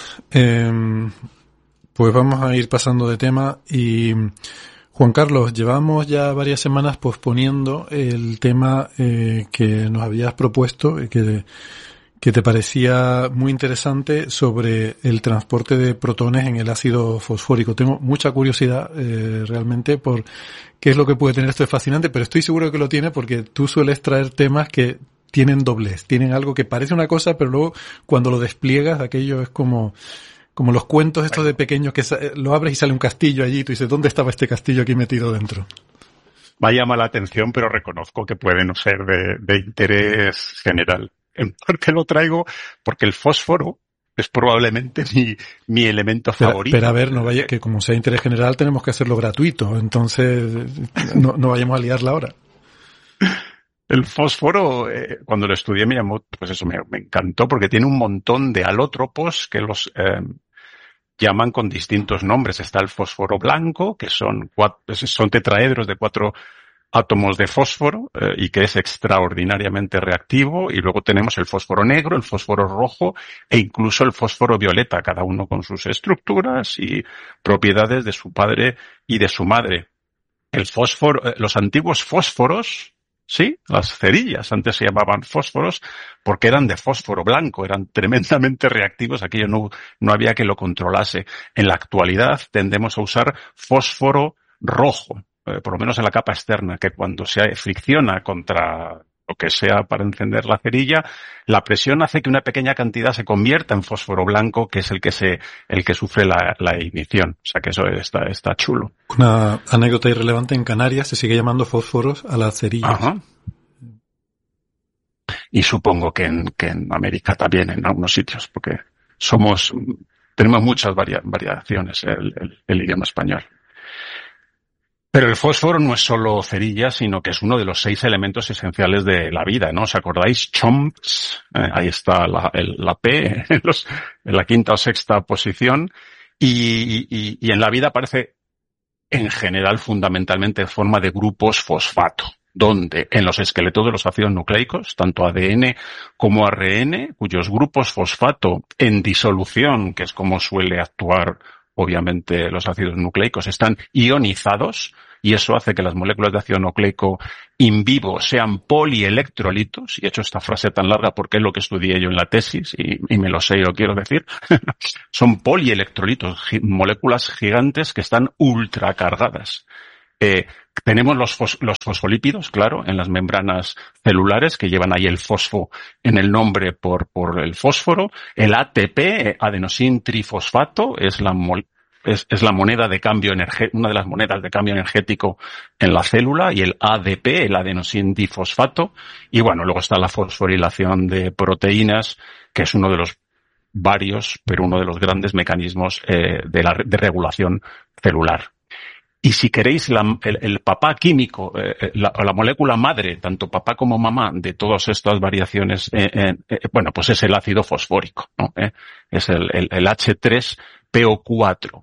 A: pues vamos a ir pasando de tema y... Juan Carlos, llevamos ya varias semanas posponiendo el tema que nos habías propuesto, que te parecía muy interesante sobre el transporte de protones en el ácido fosfórico. Tengo mucha curiosidad realmente por qué es lo que puede tener esto. Es fascinante, pero estoy seguro que lo tiene porque tú sueles traer temas que tienen doblez, tienen algo que parece una cosa, pero luego cuando lo despliegas aquello es como los cuentos estos de pequeños que lo abres y sale un castillo allí y tú dices, ¿dónde estaba este castillo aquí metido dentro?
B: Me llama la atención, pero reconozco que puede no ser de interés general. En parte lo traigo porque el fósforo es probablemente mi elemento favorito.
A: Pero a ver, no vaya, que como sea interés general tenemos que hacerlo gratuito, entonces no vayamos a liarla ahora.
B: El fósforo, cuando lo estudié me llamó, pues eso, me encantó porque tiene un montón de alótropos que los llaman con distintos nombres. Está el fósforo blanco, que son tetraedros de 4 átomos de fósforo y que es extraordinariamente reactivo. Y luego tenemos el fósforo negro, el fósforo rojo e incluso el fósforo violeta, cada uno con sus estructuras y propiedades de su padre y de su madre. El fósforo, los antiguos fósforos, sí, las cerillas antes se llamaban fósforos porque eran de fósforo blanco, eran tremendamente reactivos, aquello no había que lo controlase. En la actualidad tendemos a usar fósforo rojo, por lo menos en la capa externa, que cuando se fricciona contra lo que sea para encender la cerilla, la presión hace que una pequeña cantidad se convierta en fósforo blanco, que es el que sufre la ignición. O sea que eso está chulo.
A: Una anécdota irrelevante: en Canarias se sigue llamando fósforos a las cerillas.
B: Ajá. Y supongo que en América también, en algunos sitios, porque tenemos muchas variaciones el idioma español. Pero el fósforo no es solo cerilla, sino que es uno de los 6 elementos esenciales de la vida, ¿no? ¿Os acordáis? Chomps, ahí está la P, en la 5ª o 6ª posición, y en la vida aparece en general fundamentalmente en forma de grupos fosfato, donde en los esqueletos de los ácidos nucleicos, tanto ADN como ARN, cuyos grupos fosfato en disolución, que es como suele actuar obviamente los ácidos nucleicos, están ionizados, y eso hace que las moléculas de ácido nucleico in vivo sean polielectrolitos, y he hecho esta frase tan larga porque es lo que estudié yo en la tesis, y me lo sé y lo quiero decir. Son polielectrolitos, moléculas gigantes que están ultracargadas. Tenemos los fosfolípidos, claro, en las membranas celulares que llevan ahí el fosfo en el nombre por el fósforo. El ATP, adenosín trifosfato, es la moneda de cambio una de las monedas de cambio energético en la célula, y el ADP, el adenosín difosfato. Y bueno, luego está la fosforilación de proteínas, que es uno de los varios, pero uno de los grandes mecanismos de regulación celular. Y si queréis, el papá químico, la molécula madre, tanto papá como mamá, de todas estas variaciones, bueno, pues es el ácido fosfórico, ¿no? Es el H3PO4.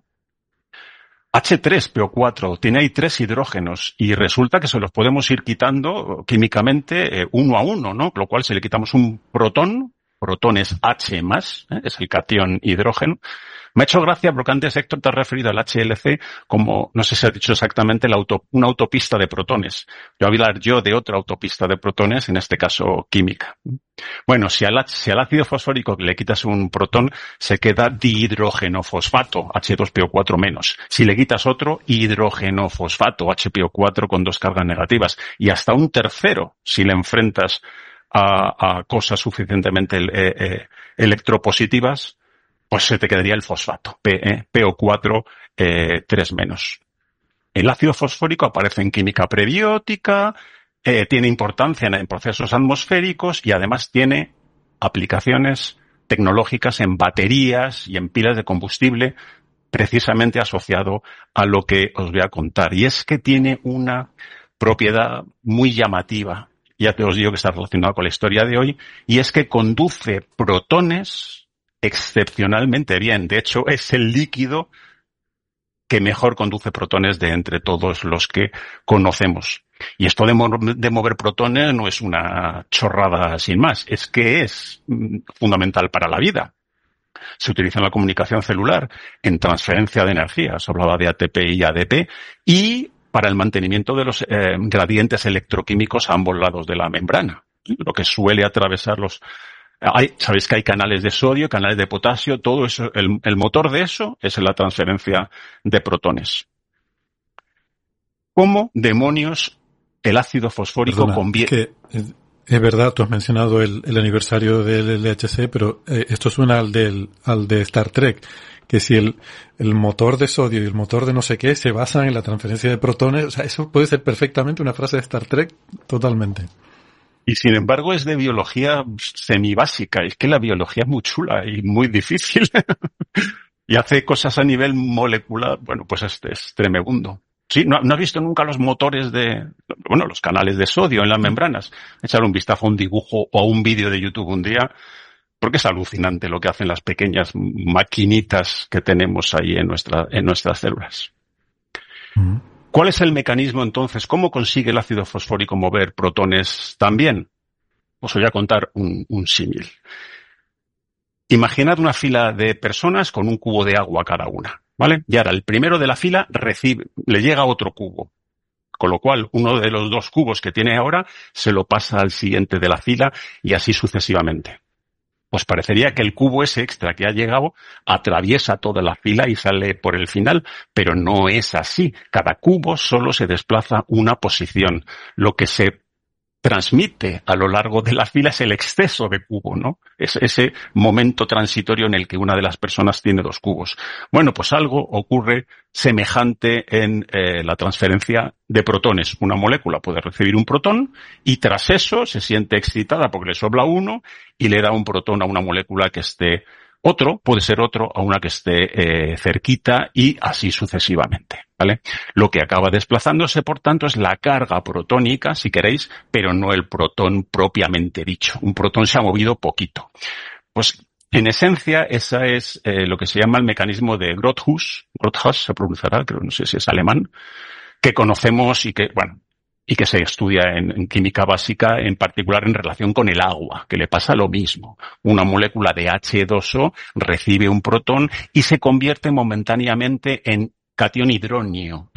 B: H3PO4 tiene ahí 3 hidrógenos y resulta que se los podemos ir quitando químicamente uno a uno, ¿no? Con lo cual, si le quitamos un protón es H+, es el catión hidrógeno. Me ha hecho gracia porque antes, Héctor, te has referido al HLC como, no sé si has dicho exactamente, una autopista de protones. Yo voy a hablar de otra autopista de protones, en este caso química. Bueno, si al ácido fosfórico le quitas un protón, se queda dihidrógeno fosfato, H2PO4-. Si le quitas otro, hidrógeno fosfato, HPO4 con 2 cargas negativas. Y hasta un tercero, si le enfrentas a cosas suficientemente electropositivas, pues se te quedaría el fosfato, PO4 3-. El ácido fosfórico aparece en química prebiótica, tiene importancia en procesos atmosféricos y además tiene aplicaciones tecnológicas en baterías y en pilas de combustible, precisamente asociado a lo que os voy a contar. Y es que tiene una propiedad muy llamativa, ya te os digo que está relacionado con la historia de hoy, y es que conduce protones excepcionalmente bien. De hecho, es el líquido que mejor conduce protones de entre todos los que conocemos. Y esto de mover protones no es una chorrada sin más, es que es fundamental para la vida. Se utiliza en la comunicación celular, en transferencia de energía, se hablaba de ATP y ADP, y para el mantenimiento de los gradientes electroquímicos a ambos lados de la membrana, lo que suele atravesar sabéis que hay canales de sodio, canales de potasio, todo eso, el motor de eso es la transferencia de protones. ¿Cómo demonios el ácido fosfórico convierte?
A: Es verdad, tú has mencionado el aniversario del LHC, pero esto suena al de Star Trek, que si el motor de sodio y el motor de no sé qué se basan en la transferencia de protones, o sea, eso puede ser perfectamente una frase de Star Trek, totalmente.
B: Y sin embargo es de biología semibásica. Es que la biología es muy chula y muy difícil. Y hace cosas a nivel molecular. Bueno, pues es tremebundo. Sí, ¿no has visto nunca los motores los canales de sodio en las membranas? Echar un vistazo a un dibujo o a un vídeo de YouTube un día, porque es alucinante lo que hacen las pequeñas maquinitas que tenemos ahí en nuestras células. Mm. ¿Cuál es el mecanismo entonces? ¿Cómo consigue el ácido fosfórico mover protones tan bien? Os voy a contar un símil. Imaginad una fila de personas con un cubo de agua cada una, ¿vale? Y ahora el primero de la fila le llega otro cubo, con lo cual uno de los 2 cubos que tiene ahora se lo pasa al siguiente de la fila y así sucesivamente. Pues parecería que el cubo ese extra que ha llegado atraviesa toda la fila y sale por el final, pero no es así. Cada cubo solo se desplaza una posición. Lo que se transmite a lo largo de la fila es el exceso de cubo, ¿no? Es ese momento transitorio en el que una de las personas tiene 2 cubos. Bueno, pues algo ocurre semejante en la transferencia de protones. Una molécula puede recibir un protón y tras eso se siente excitada porque le sobra uno y le da un protón a una molécula que esté puede ser otro, a una que esté cerquita y así sucesivamente, ¿vale? Lo que acaba desplazándose, por tanto, es la carga protónica, si queréis, pero no el protón propiamente dicho. Un protón se ha movido poquito. Pues, en esencia, esa es lo que se llama el mecanismo de Grotthuss se pronunciará, creo, no sé si es alemán, que conocemos y que, bueno, y que se estudia en química básica, en particular en relación con el agua, que le pasa lo mismo. Una molécula de H2O recibe un protón y se convierte momentáneamente en catión hidronio,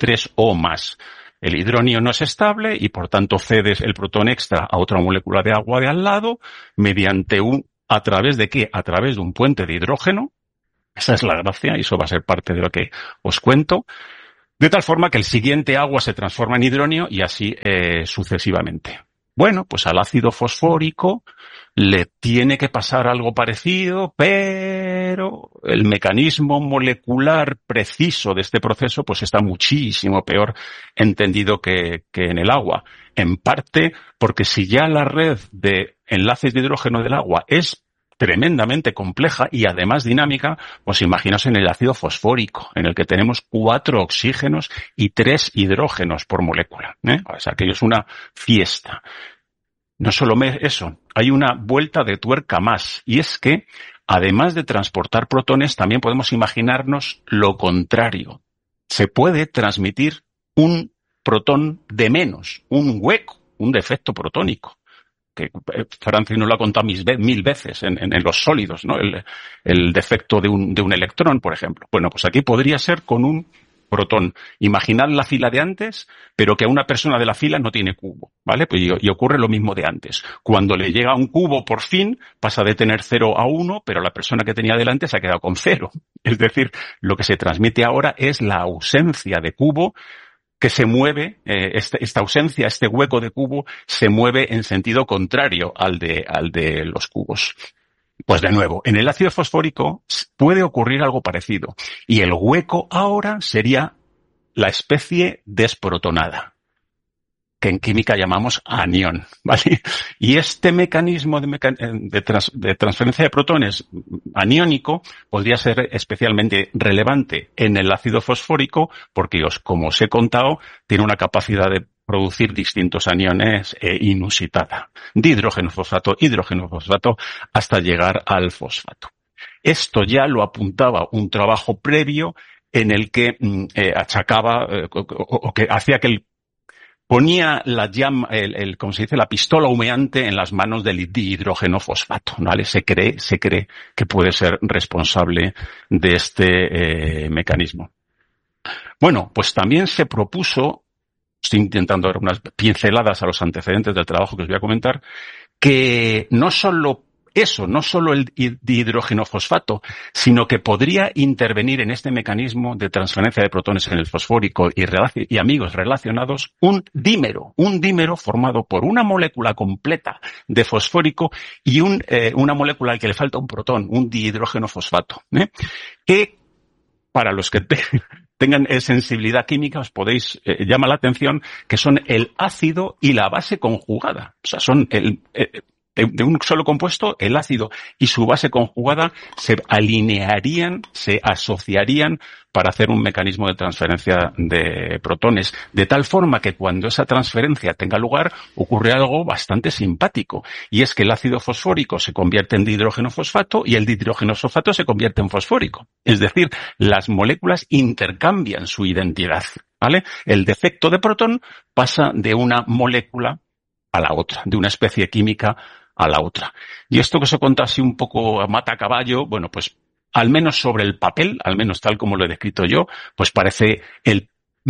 B: H3O+. El hidronio no es estable y por tanto cedes el protón extra a otra molécula de agua de al lado mediante ¿a través de qué? A través de un puente de hidrógeno. Esa es la gracia y eso va a ser parte de lo que os cuento. De tal forma que el siguiente agua se transforma en hidronio y así sucesivamente. Bueno, pues al ácido fosfórico le tiene que pasar algo parecido, pero el mecanismo molecular preciso de este proceso pues está muchísimo peor entendido que en el agua. En parte porque si ya la red de enlaces de hidrógeno del agua es tremendamente compleja y además dinámica, pues imaginaos en el ácido fosfórico, en el que tenemos 4 oxígenos y 3 hidrógenos por molécula, O sea, aquello es una fiesta. No solo eso, hay una vuelta de tuerca más, y es que, además de transportar protones, también podemos imaginarnos lo contrario. Se puede transmitir un protón de menos, un hueco, un defecto protónico, que Francis nos lo ha contado 1000 veces en los sólidos, ¿no? El defecto de un electrón, por ejemplo. Bueno, pues aquí podría ser con un protón. Imaginad la fila de antes, pero que a una persona de la fila no tiene cubo, ¿vale? Pues y ocurre lo mismo de antes. Cuando le llega un cubo, por fin, pasa de tener 0 a 1, pero la persona que tenía delante se ha quedado con 0. Es decir, lo que se transmite ahora es la ausencia de cubo, que se mueve, esta ausencia, este hueco de cubo, se mueve en sentido contrario al de los cubos. Pues de nuevo, en el ácido fosfórico puede ocurrir algo parecido. Y el hueco ahora sería la especie desprotonada, que en química llamamos anión, ¿vale? Y este mecanismo de transferencia de protones aniónico podría ser especialmente relevante en el ácido fosfórico porque, como os he contado, tiene una capacidad de producir distintos aniones inusitada. Dihidrógeno fosfato, hasta llegar al fosfato. Esto ya lo apuntaba un trabajo previo en el que achacaba o que hacía que ponía la llama, como se dice, la pistola humeante en las manos del dihidrógeno fosfato, ¿vale? Se cree que puede ser responsable de este mecanismo. Bueno, pues también se propuso, estoy intentando dar unas pinceladas a los antecedentes del trabajo que os voy a comentar, que no solo el dihidrógeno fosfato, sino que podría intervenir en este mecanismo de transferencia de protones en el fosfórico y amigos relacionados un dímero formado por una molécula completa de fosfórico y una molécula al que le falta un protón, un dihidrógeno fosfato, que para los que tengan sensibilidad química os podéis llama la atención que son el ácido y la base conjugada, o sea, son de un solo compuesto, el ácido y su base conjugada se alinearían, se asociarían para hacer un mecanismo de transferencia de protones, de tal forma que cuando esa transferencia tenga lugar ocurre algo bastante simpático, y es que el ácido fosfórico se convierte en dihidrógeno fosfato y el dihidrógeno fosfato se convierte en fosfórico. Es decir, las moléculas intercambian su identidad, ¿vale? El defecto de protón pasa de una molécula a la otra, de una especie química a la otra. Y esto que os he contado así un poco a mata caballo, bueno, pues al menos sobre el papel, al menos tal como lo he descrito yo, pues parece el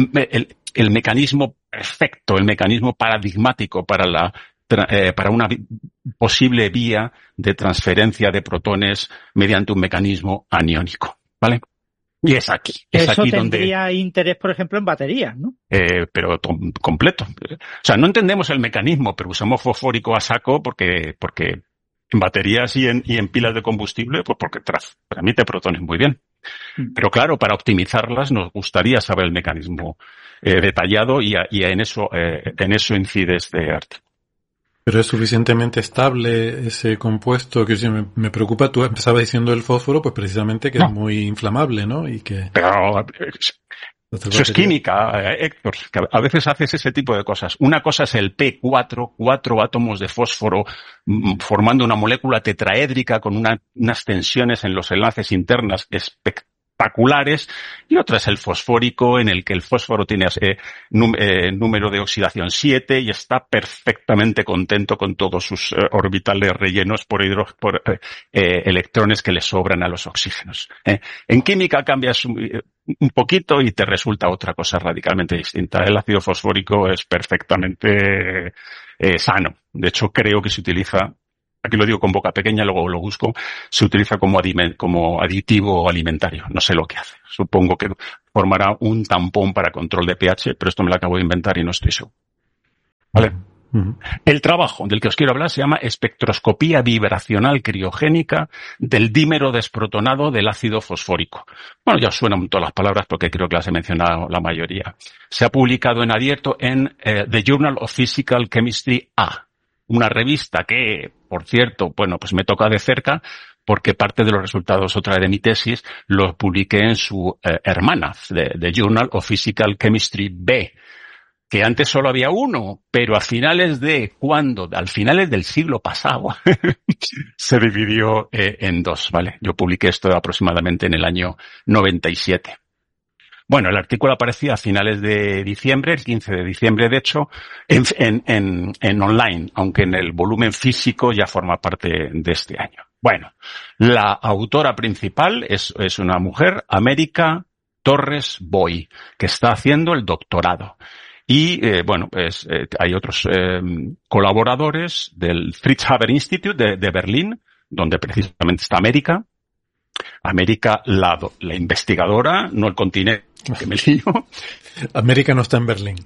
B: mecanismo perfecto, el mecanismo paradigmático para una posible vía de transferencia de protones mediante un mecanismo aniónico, ¿vale? Y es aquí
E: tendría interés, por ejemplo, en baterías, ¿no?
B: Pero completo. O sea, no entendemos el mecanismo, pero usamos fosfórico a saco porque en baterías y en pilas de combustible, pues porque transmite protones muy bien. Pero claro, para optimizarlas nos gustaría saber el mecanismo detallado y en eso incide este artículo.
A: Pero es suficientemente estable ese compuesto que me preocupa. Tú empezabas diciendo el fósforo, pues precisamente que es muy inflamable, ¿no? Y que...
B: Pero eso es química, Héctor, que a veces haces ese tipo de cosas. Una cosa es el P4, 4 átomos de fósforo formando una molécula tetraédrica con unas tensiones en los enlaces internas espectaculares, y otra es el fosfórico, en el que el fósforo tiene número de oxidación 7 y está perfectamente contento con todos sus orbitales rellenos por electrones que le sobran a los oxígenos. En química cambias un poquito y te resulta otra cosa radicalmente distinta. El ácido fosfórico es perfectamente sano. De hecho, creo que se utiliza, aquí lo digo con boca pequeña, luego lo busco, se utiliza como aditivo alimentario. No sé lo que hace. Supongo que formará un tampón para control de pH, pero esto me lo acabo de inventar y no estoy seguro. ¿Vale? El trabajo del que os quiero hablar se llama espectroscopía vibracional criogénica del dímero desprotonado del ácido fosfórico. Bueno, ya os suenan todas las palabras porque creo que las he mencionado la mayoría. Se ha publicado en abierto en The Journal of Physical Chemistry A, una revista que, por cierto, bueno, pues me toca de cerca porque parte de los resultados, otra de mi tesis, los publiqué en su hermana, The Journal of Physical Chemistry B, que antes solo había uno, pero a finales del siglo pasado se dividió en dos, ¿vale? Yo publiqué esto aproximadamente en el año 97. Bueno, el artículo aparecía a finales de diciembre, el 15 de diciembre, de hecho, en online, aunque en el volumen físico ya forma parte de este año. Bueno, la autora principal es una mujer, América Torres Boy, que está haciendo el doctorado. Y, bueno, pues hay otros colaboradores del Fritz Haber Institute de Berlín, donde precisamente está América. América, la investigadora, no el continente, que me lío.
A: América no está en Berlín.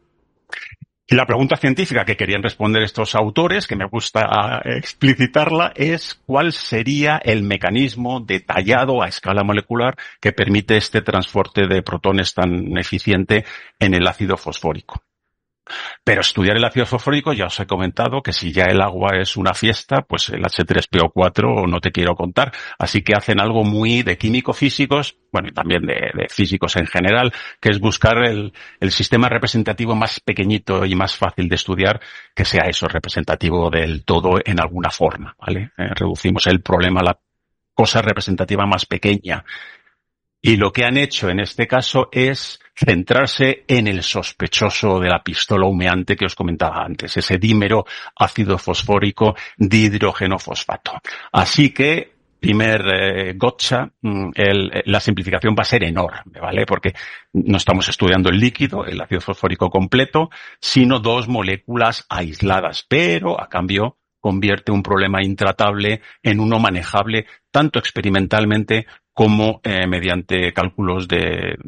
B: Y la pregunta científica que querían responder estos autores, que me gusta explicitarla, es cuál sería el mecanismo detallado a escala molecular que permite este transporte de protones tan eficiente en el ácido fosfórico. Pero estudiar el ácido fosfórico, ya os he comentado que si ya el agua es una fiesta, pues el H3PO4 no te quiero contar. Así que hacen algo muy de químico-físicos, bueno, y también de físicos en general, que es buscar el sistema representativo más pequeñito y más fácil de estudiar, que sea eso, representativo del todo en alguna forma, ¿vale? Reducimos el problema a la cosa representativa más pequeña. Y lo que han hecho en este caso es centrarse en el sospechoso de la pistola humeante que os comentaba antes, ese dímero ácido fosfórico dihidrógeno fosfato. Así que, primer gotcha, la simplificación va a ser enorme, ¿vale? Porque no estamos estudiando el líquido, el ácido fosfórico completo, sino dos moléculas aisladas, pero a cambio convierte un problema intratable en uno manejable tanto experimentalmente como mediante cálculos de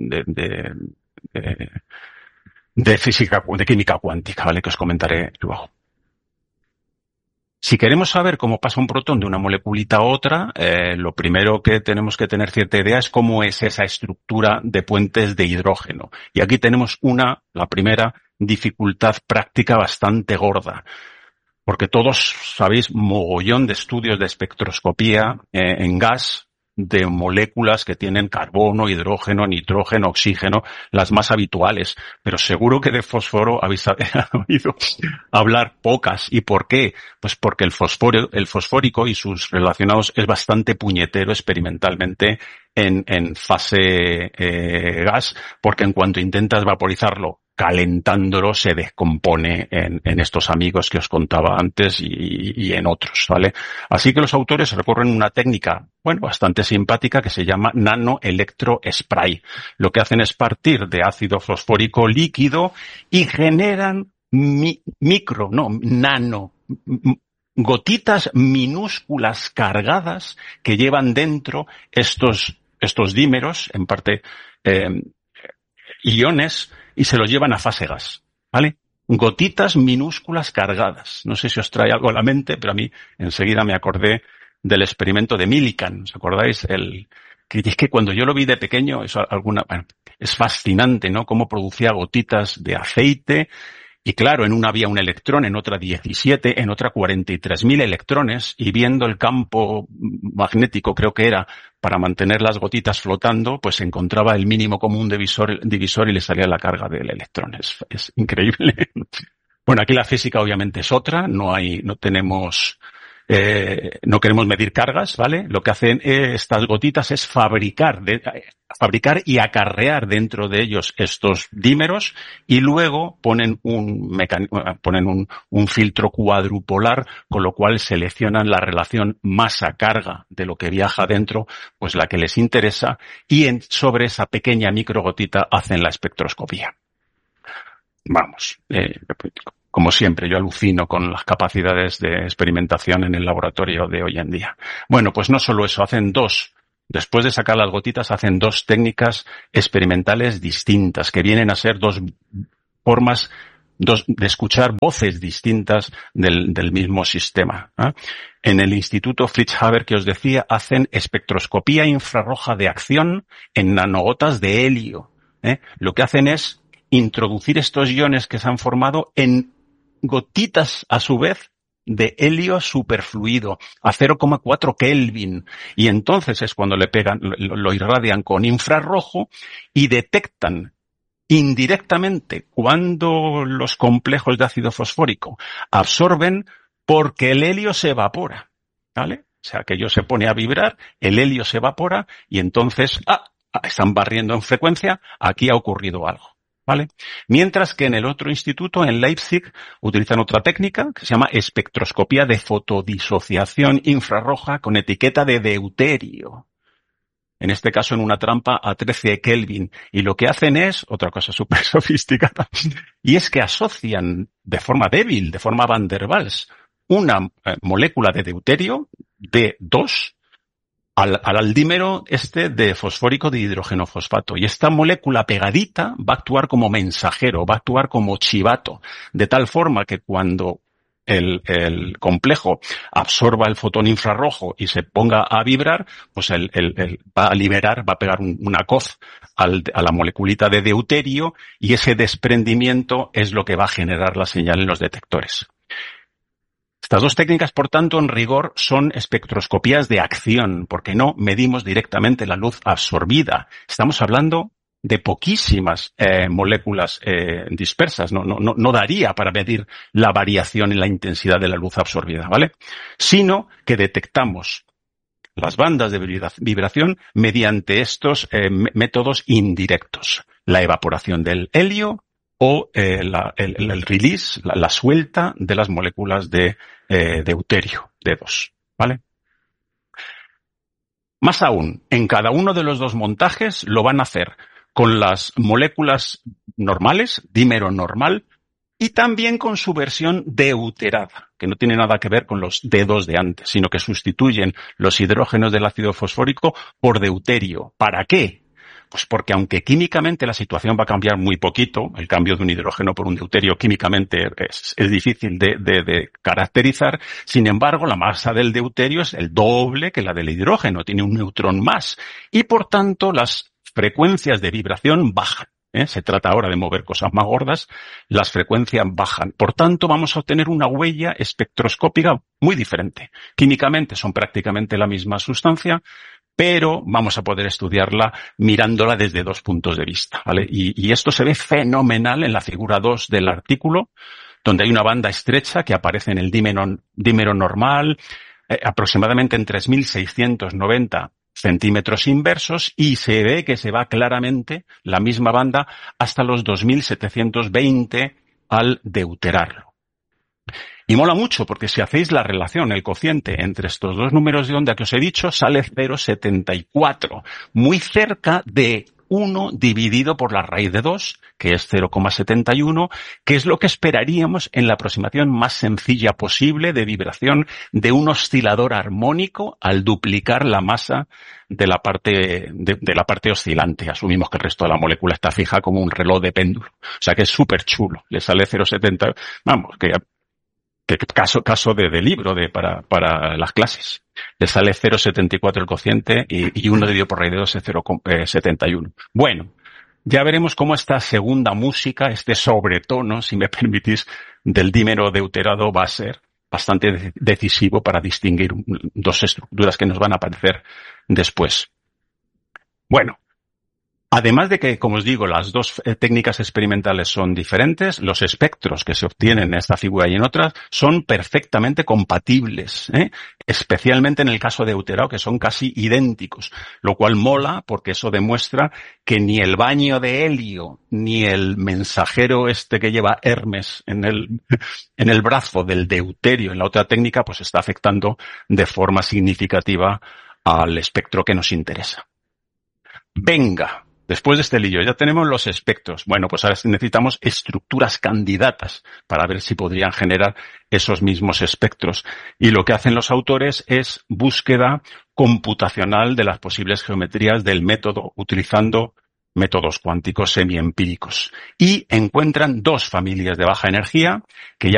B: física, de química cuántica, ¿vale? Que os comentaré luego. Si queremos saber cómo pasa un protón de una moleculita a otra, lo primero que tenemos que tener cierta idea es cómo es esa estructura de puentes de hidrógeno. Y aquí tenemos la primera dificultad práctica bastante gorda. Porque todos sabéis mogollón de estudios de espectroscopía en gas de moléculas que tienen carbono, hidrógeno, nitrógeno, oxígeno, las más habituales. Pero seguro que de fósforo habéis oído hablar pocas. ¿Y por qué? Pues porque el fosfórico y sus relacionados es bastante puñetero experimentalmente en fase gas, porque en cuanto intentas vaporizarlo calentándolo se descompone en estos amigos que os contaba antes y en otros, ¿vale? Así que los autores recurren a una técnica, bueno, bastante simpática que se llama nanoelectrospray. Lo que hacen es partir de ácido fosfórico líquido y generan gotitas minúsculas cargadas que llevan dentro estos dímeros, en parte iones, y se los llevan a fase gas, ¿vale? Gotitas minúsculas cargadas. No sé si os trae algo a la mente, pero a mí enseguida me acordé del experimento de Millikan. ¿Os acordáis? Que es que cuando yo lo vi de pequeño, es fascinante, ¿no? Cómo producía gotitas de aceite. Y claro, en una había un electrón, en otra 17, en otra 43.000 electrones, y viendo el campo magnético, creo que era, para mantener las gotitas flotando, pues encontraba el mínimo común divisor y le salía la carga del electrón. Es increíble. Bueno, aquí la física obviamente es otra, no tenemos no queremos medir cargas, ¿vale? Lo que hacen estas gotitas es fabricar y acarrear dentro de ellos estos dímeros y luego ponen un filtro cuadrupolar, con lo cual seleccionan la relación masa-carga de lo que viaja dentro, pues la que les interesa, y sobre esa pequeña microgotita hacen la espectroscopía. Vamos, como siempre, yo alucino con las capacidades de experimentación en el laboratorio de hoy en día. Bueno, pues no solo eso, después de sacar las gotitas, hacen dos técnicas experimentales distintas, que vienen a ser dos formas de escuchar voces distintas del mismo sistema, ¿eh? En el Instituto Fritz Haber, que os decía, hacen espectroscopía infrarroja de acción en nanogotas de helio, ¿eh? Lo que hacen es introducir estos iones que se han formado en gotitas, a su vez, de helio superfluido a 0,4 Kelvin, y entonces es cuando le pegan, lo irradian con infrarrojo y detectan indirectamente cuando los complejos de ácido fosfórico absorben, porque el helio se evapora, ¿vale? O sea, que ello se pone a vibrar, el helio se evapora y entonces, están barriendo en frecuencia, aquí ha ocurrido algo, ¿vale? Mientras que en el otro instituto, en Leipzig, utilizan otra técnica que se llama espectroscopía de fotodisociación infrarroja con etiqueta de deuterio. En este caso en una trampa a 13 Kelvin. Y lo que hacen es otra cosa súper sofisticada. Y es que asocian de forma débil, de forma Van der Waals, una molécula de deuterio, D2, al aldímero de fosfórico de hidrógeno fosfato. Y esta molécula pegadita va a actuar como mensajero, va a actuar como chivato, de tal forma que cuando el complejo absorba el fotón infrarrojo y se ponga a vibrar, pues va a liberar, va a pegar una coz a la moleculita de deuterio, y ese desprendimiento es lo que va a generar la señal en los detectores. Estas dos técnicas, por tanto, en rigor son espectroscopías de acción, porque no medimos directamente la luz absorbida. Estamos hablando de poquísimas moléculas dispersas. No daría para medir la variación en la intensidad de la luz absorbida, ¿vale? Sino que detectamos las bandas de vibración mediante estos métodos indirectos. La evaporación del helio o el release, la suelta de las moléculas de deuterio, D2, ¿vale? Más aún, en cada uno de los dos montajes lo van a hacer con las moléculas normales, dímero normal, y también con su versión deuterada, que no tiene nada que ver con los D2 de antes, sino que sustituyen los hidrógenos del ácido fosfórico por deuterio. ¿Para qué? Pues porque aunque químicamente la situación va a cambiar muy poquito, el cambio de un hidrógeno por un deuterio químicamente es difícil de caracterizar, sin embargo la masa del deuterio es el doble que la del hidrógeno, tiene un neutrón más, y por tanto las frecuencias de vibración bajan. Se trata ahora de mover cosas más gordas, las frecuencias bajan. Por tanto, vamos a obtener una huella espectroscópica muy diferente. Químicamente son prácticamente la misma sustancia, pero vamos a poder estudiarla mirándola desde dos puntos de vista, ¿vale? Y esto se ve fenomenal en la figura 2 del artículo, donde hay una banda estrecha que aparece en el dímero normal, aproximadamente en 3.690 centímetros inversos, y se ve que se va claramente la misma banda hasta los 2.720 al deuterarlo. Y mola mucho porque si hacéis la relación, el cociente entre estos dos números de onda que os he dicho, sale 0,74, muy cerca de 1 dividido por la raíz de 2, que es 0,71, que es lo que esperaríamos en la aproximación más sencilla posible de vibración de un oscilador armónico al duplicar la masa de la parte oscilante. Asumimos que el resto de la molécula está fija como un reloj de péndulo. O sea que es súper chulo. Le sale 0,70. Vamos, que caso de libro para las clases. Le sale 0,74 el cociente y 1 dividido por raíz de 2 es 0,71. Bueno, ya veremos cómo esta segunda música, este sobretono, si me permitís, del dímero deuterado va a ser bastante decisivo para distinguir dos estructuras que nos van a aparecer después. Bueno, Además de que, como os digo, las dos técnicas experimentales son diferentes, los espectros que se obtienen en esta figura y en otras son perfectamente compatibles, especialmente en el caso de Euterao, que son casi idénticos, lo cual mola porque eso demuestra que ni el baño de helio ni el mensajero que lleva Hermes en el brazo del deuterio en la otra técnica, pues está afectando de forma significativa al espectro que nos interesa. Venga. Después de este lío, ya tenemos los espectros. Bueno, pues ahora necesitamos estructuras candidatas para ver si podrían generar esos mismos espectros. Y lo que hacen los autores es búsqueda computacional de las posibles geometrías del método, utilizando métodos cuánticos semiempíricos. Y encuentran dos familias de baja energía que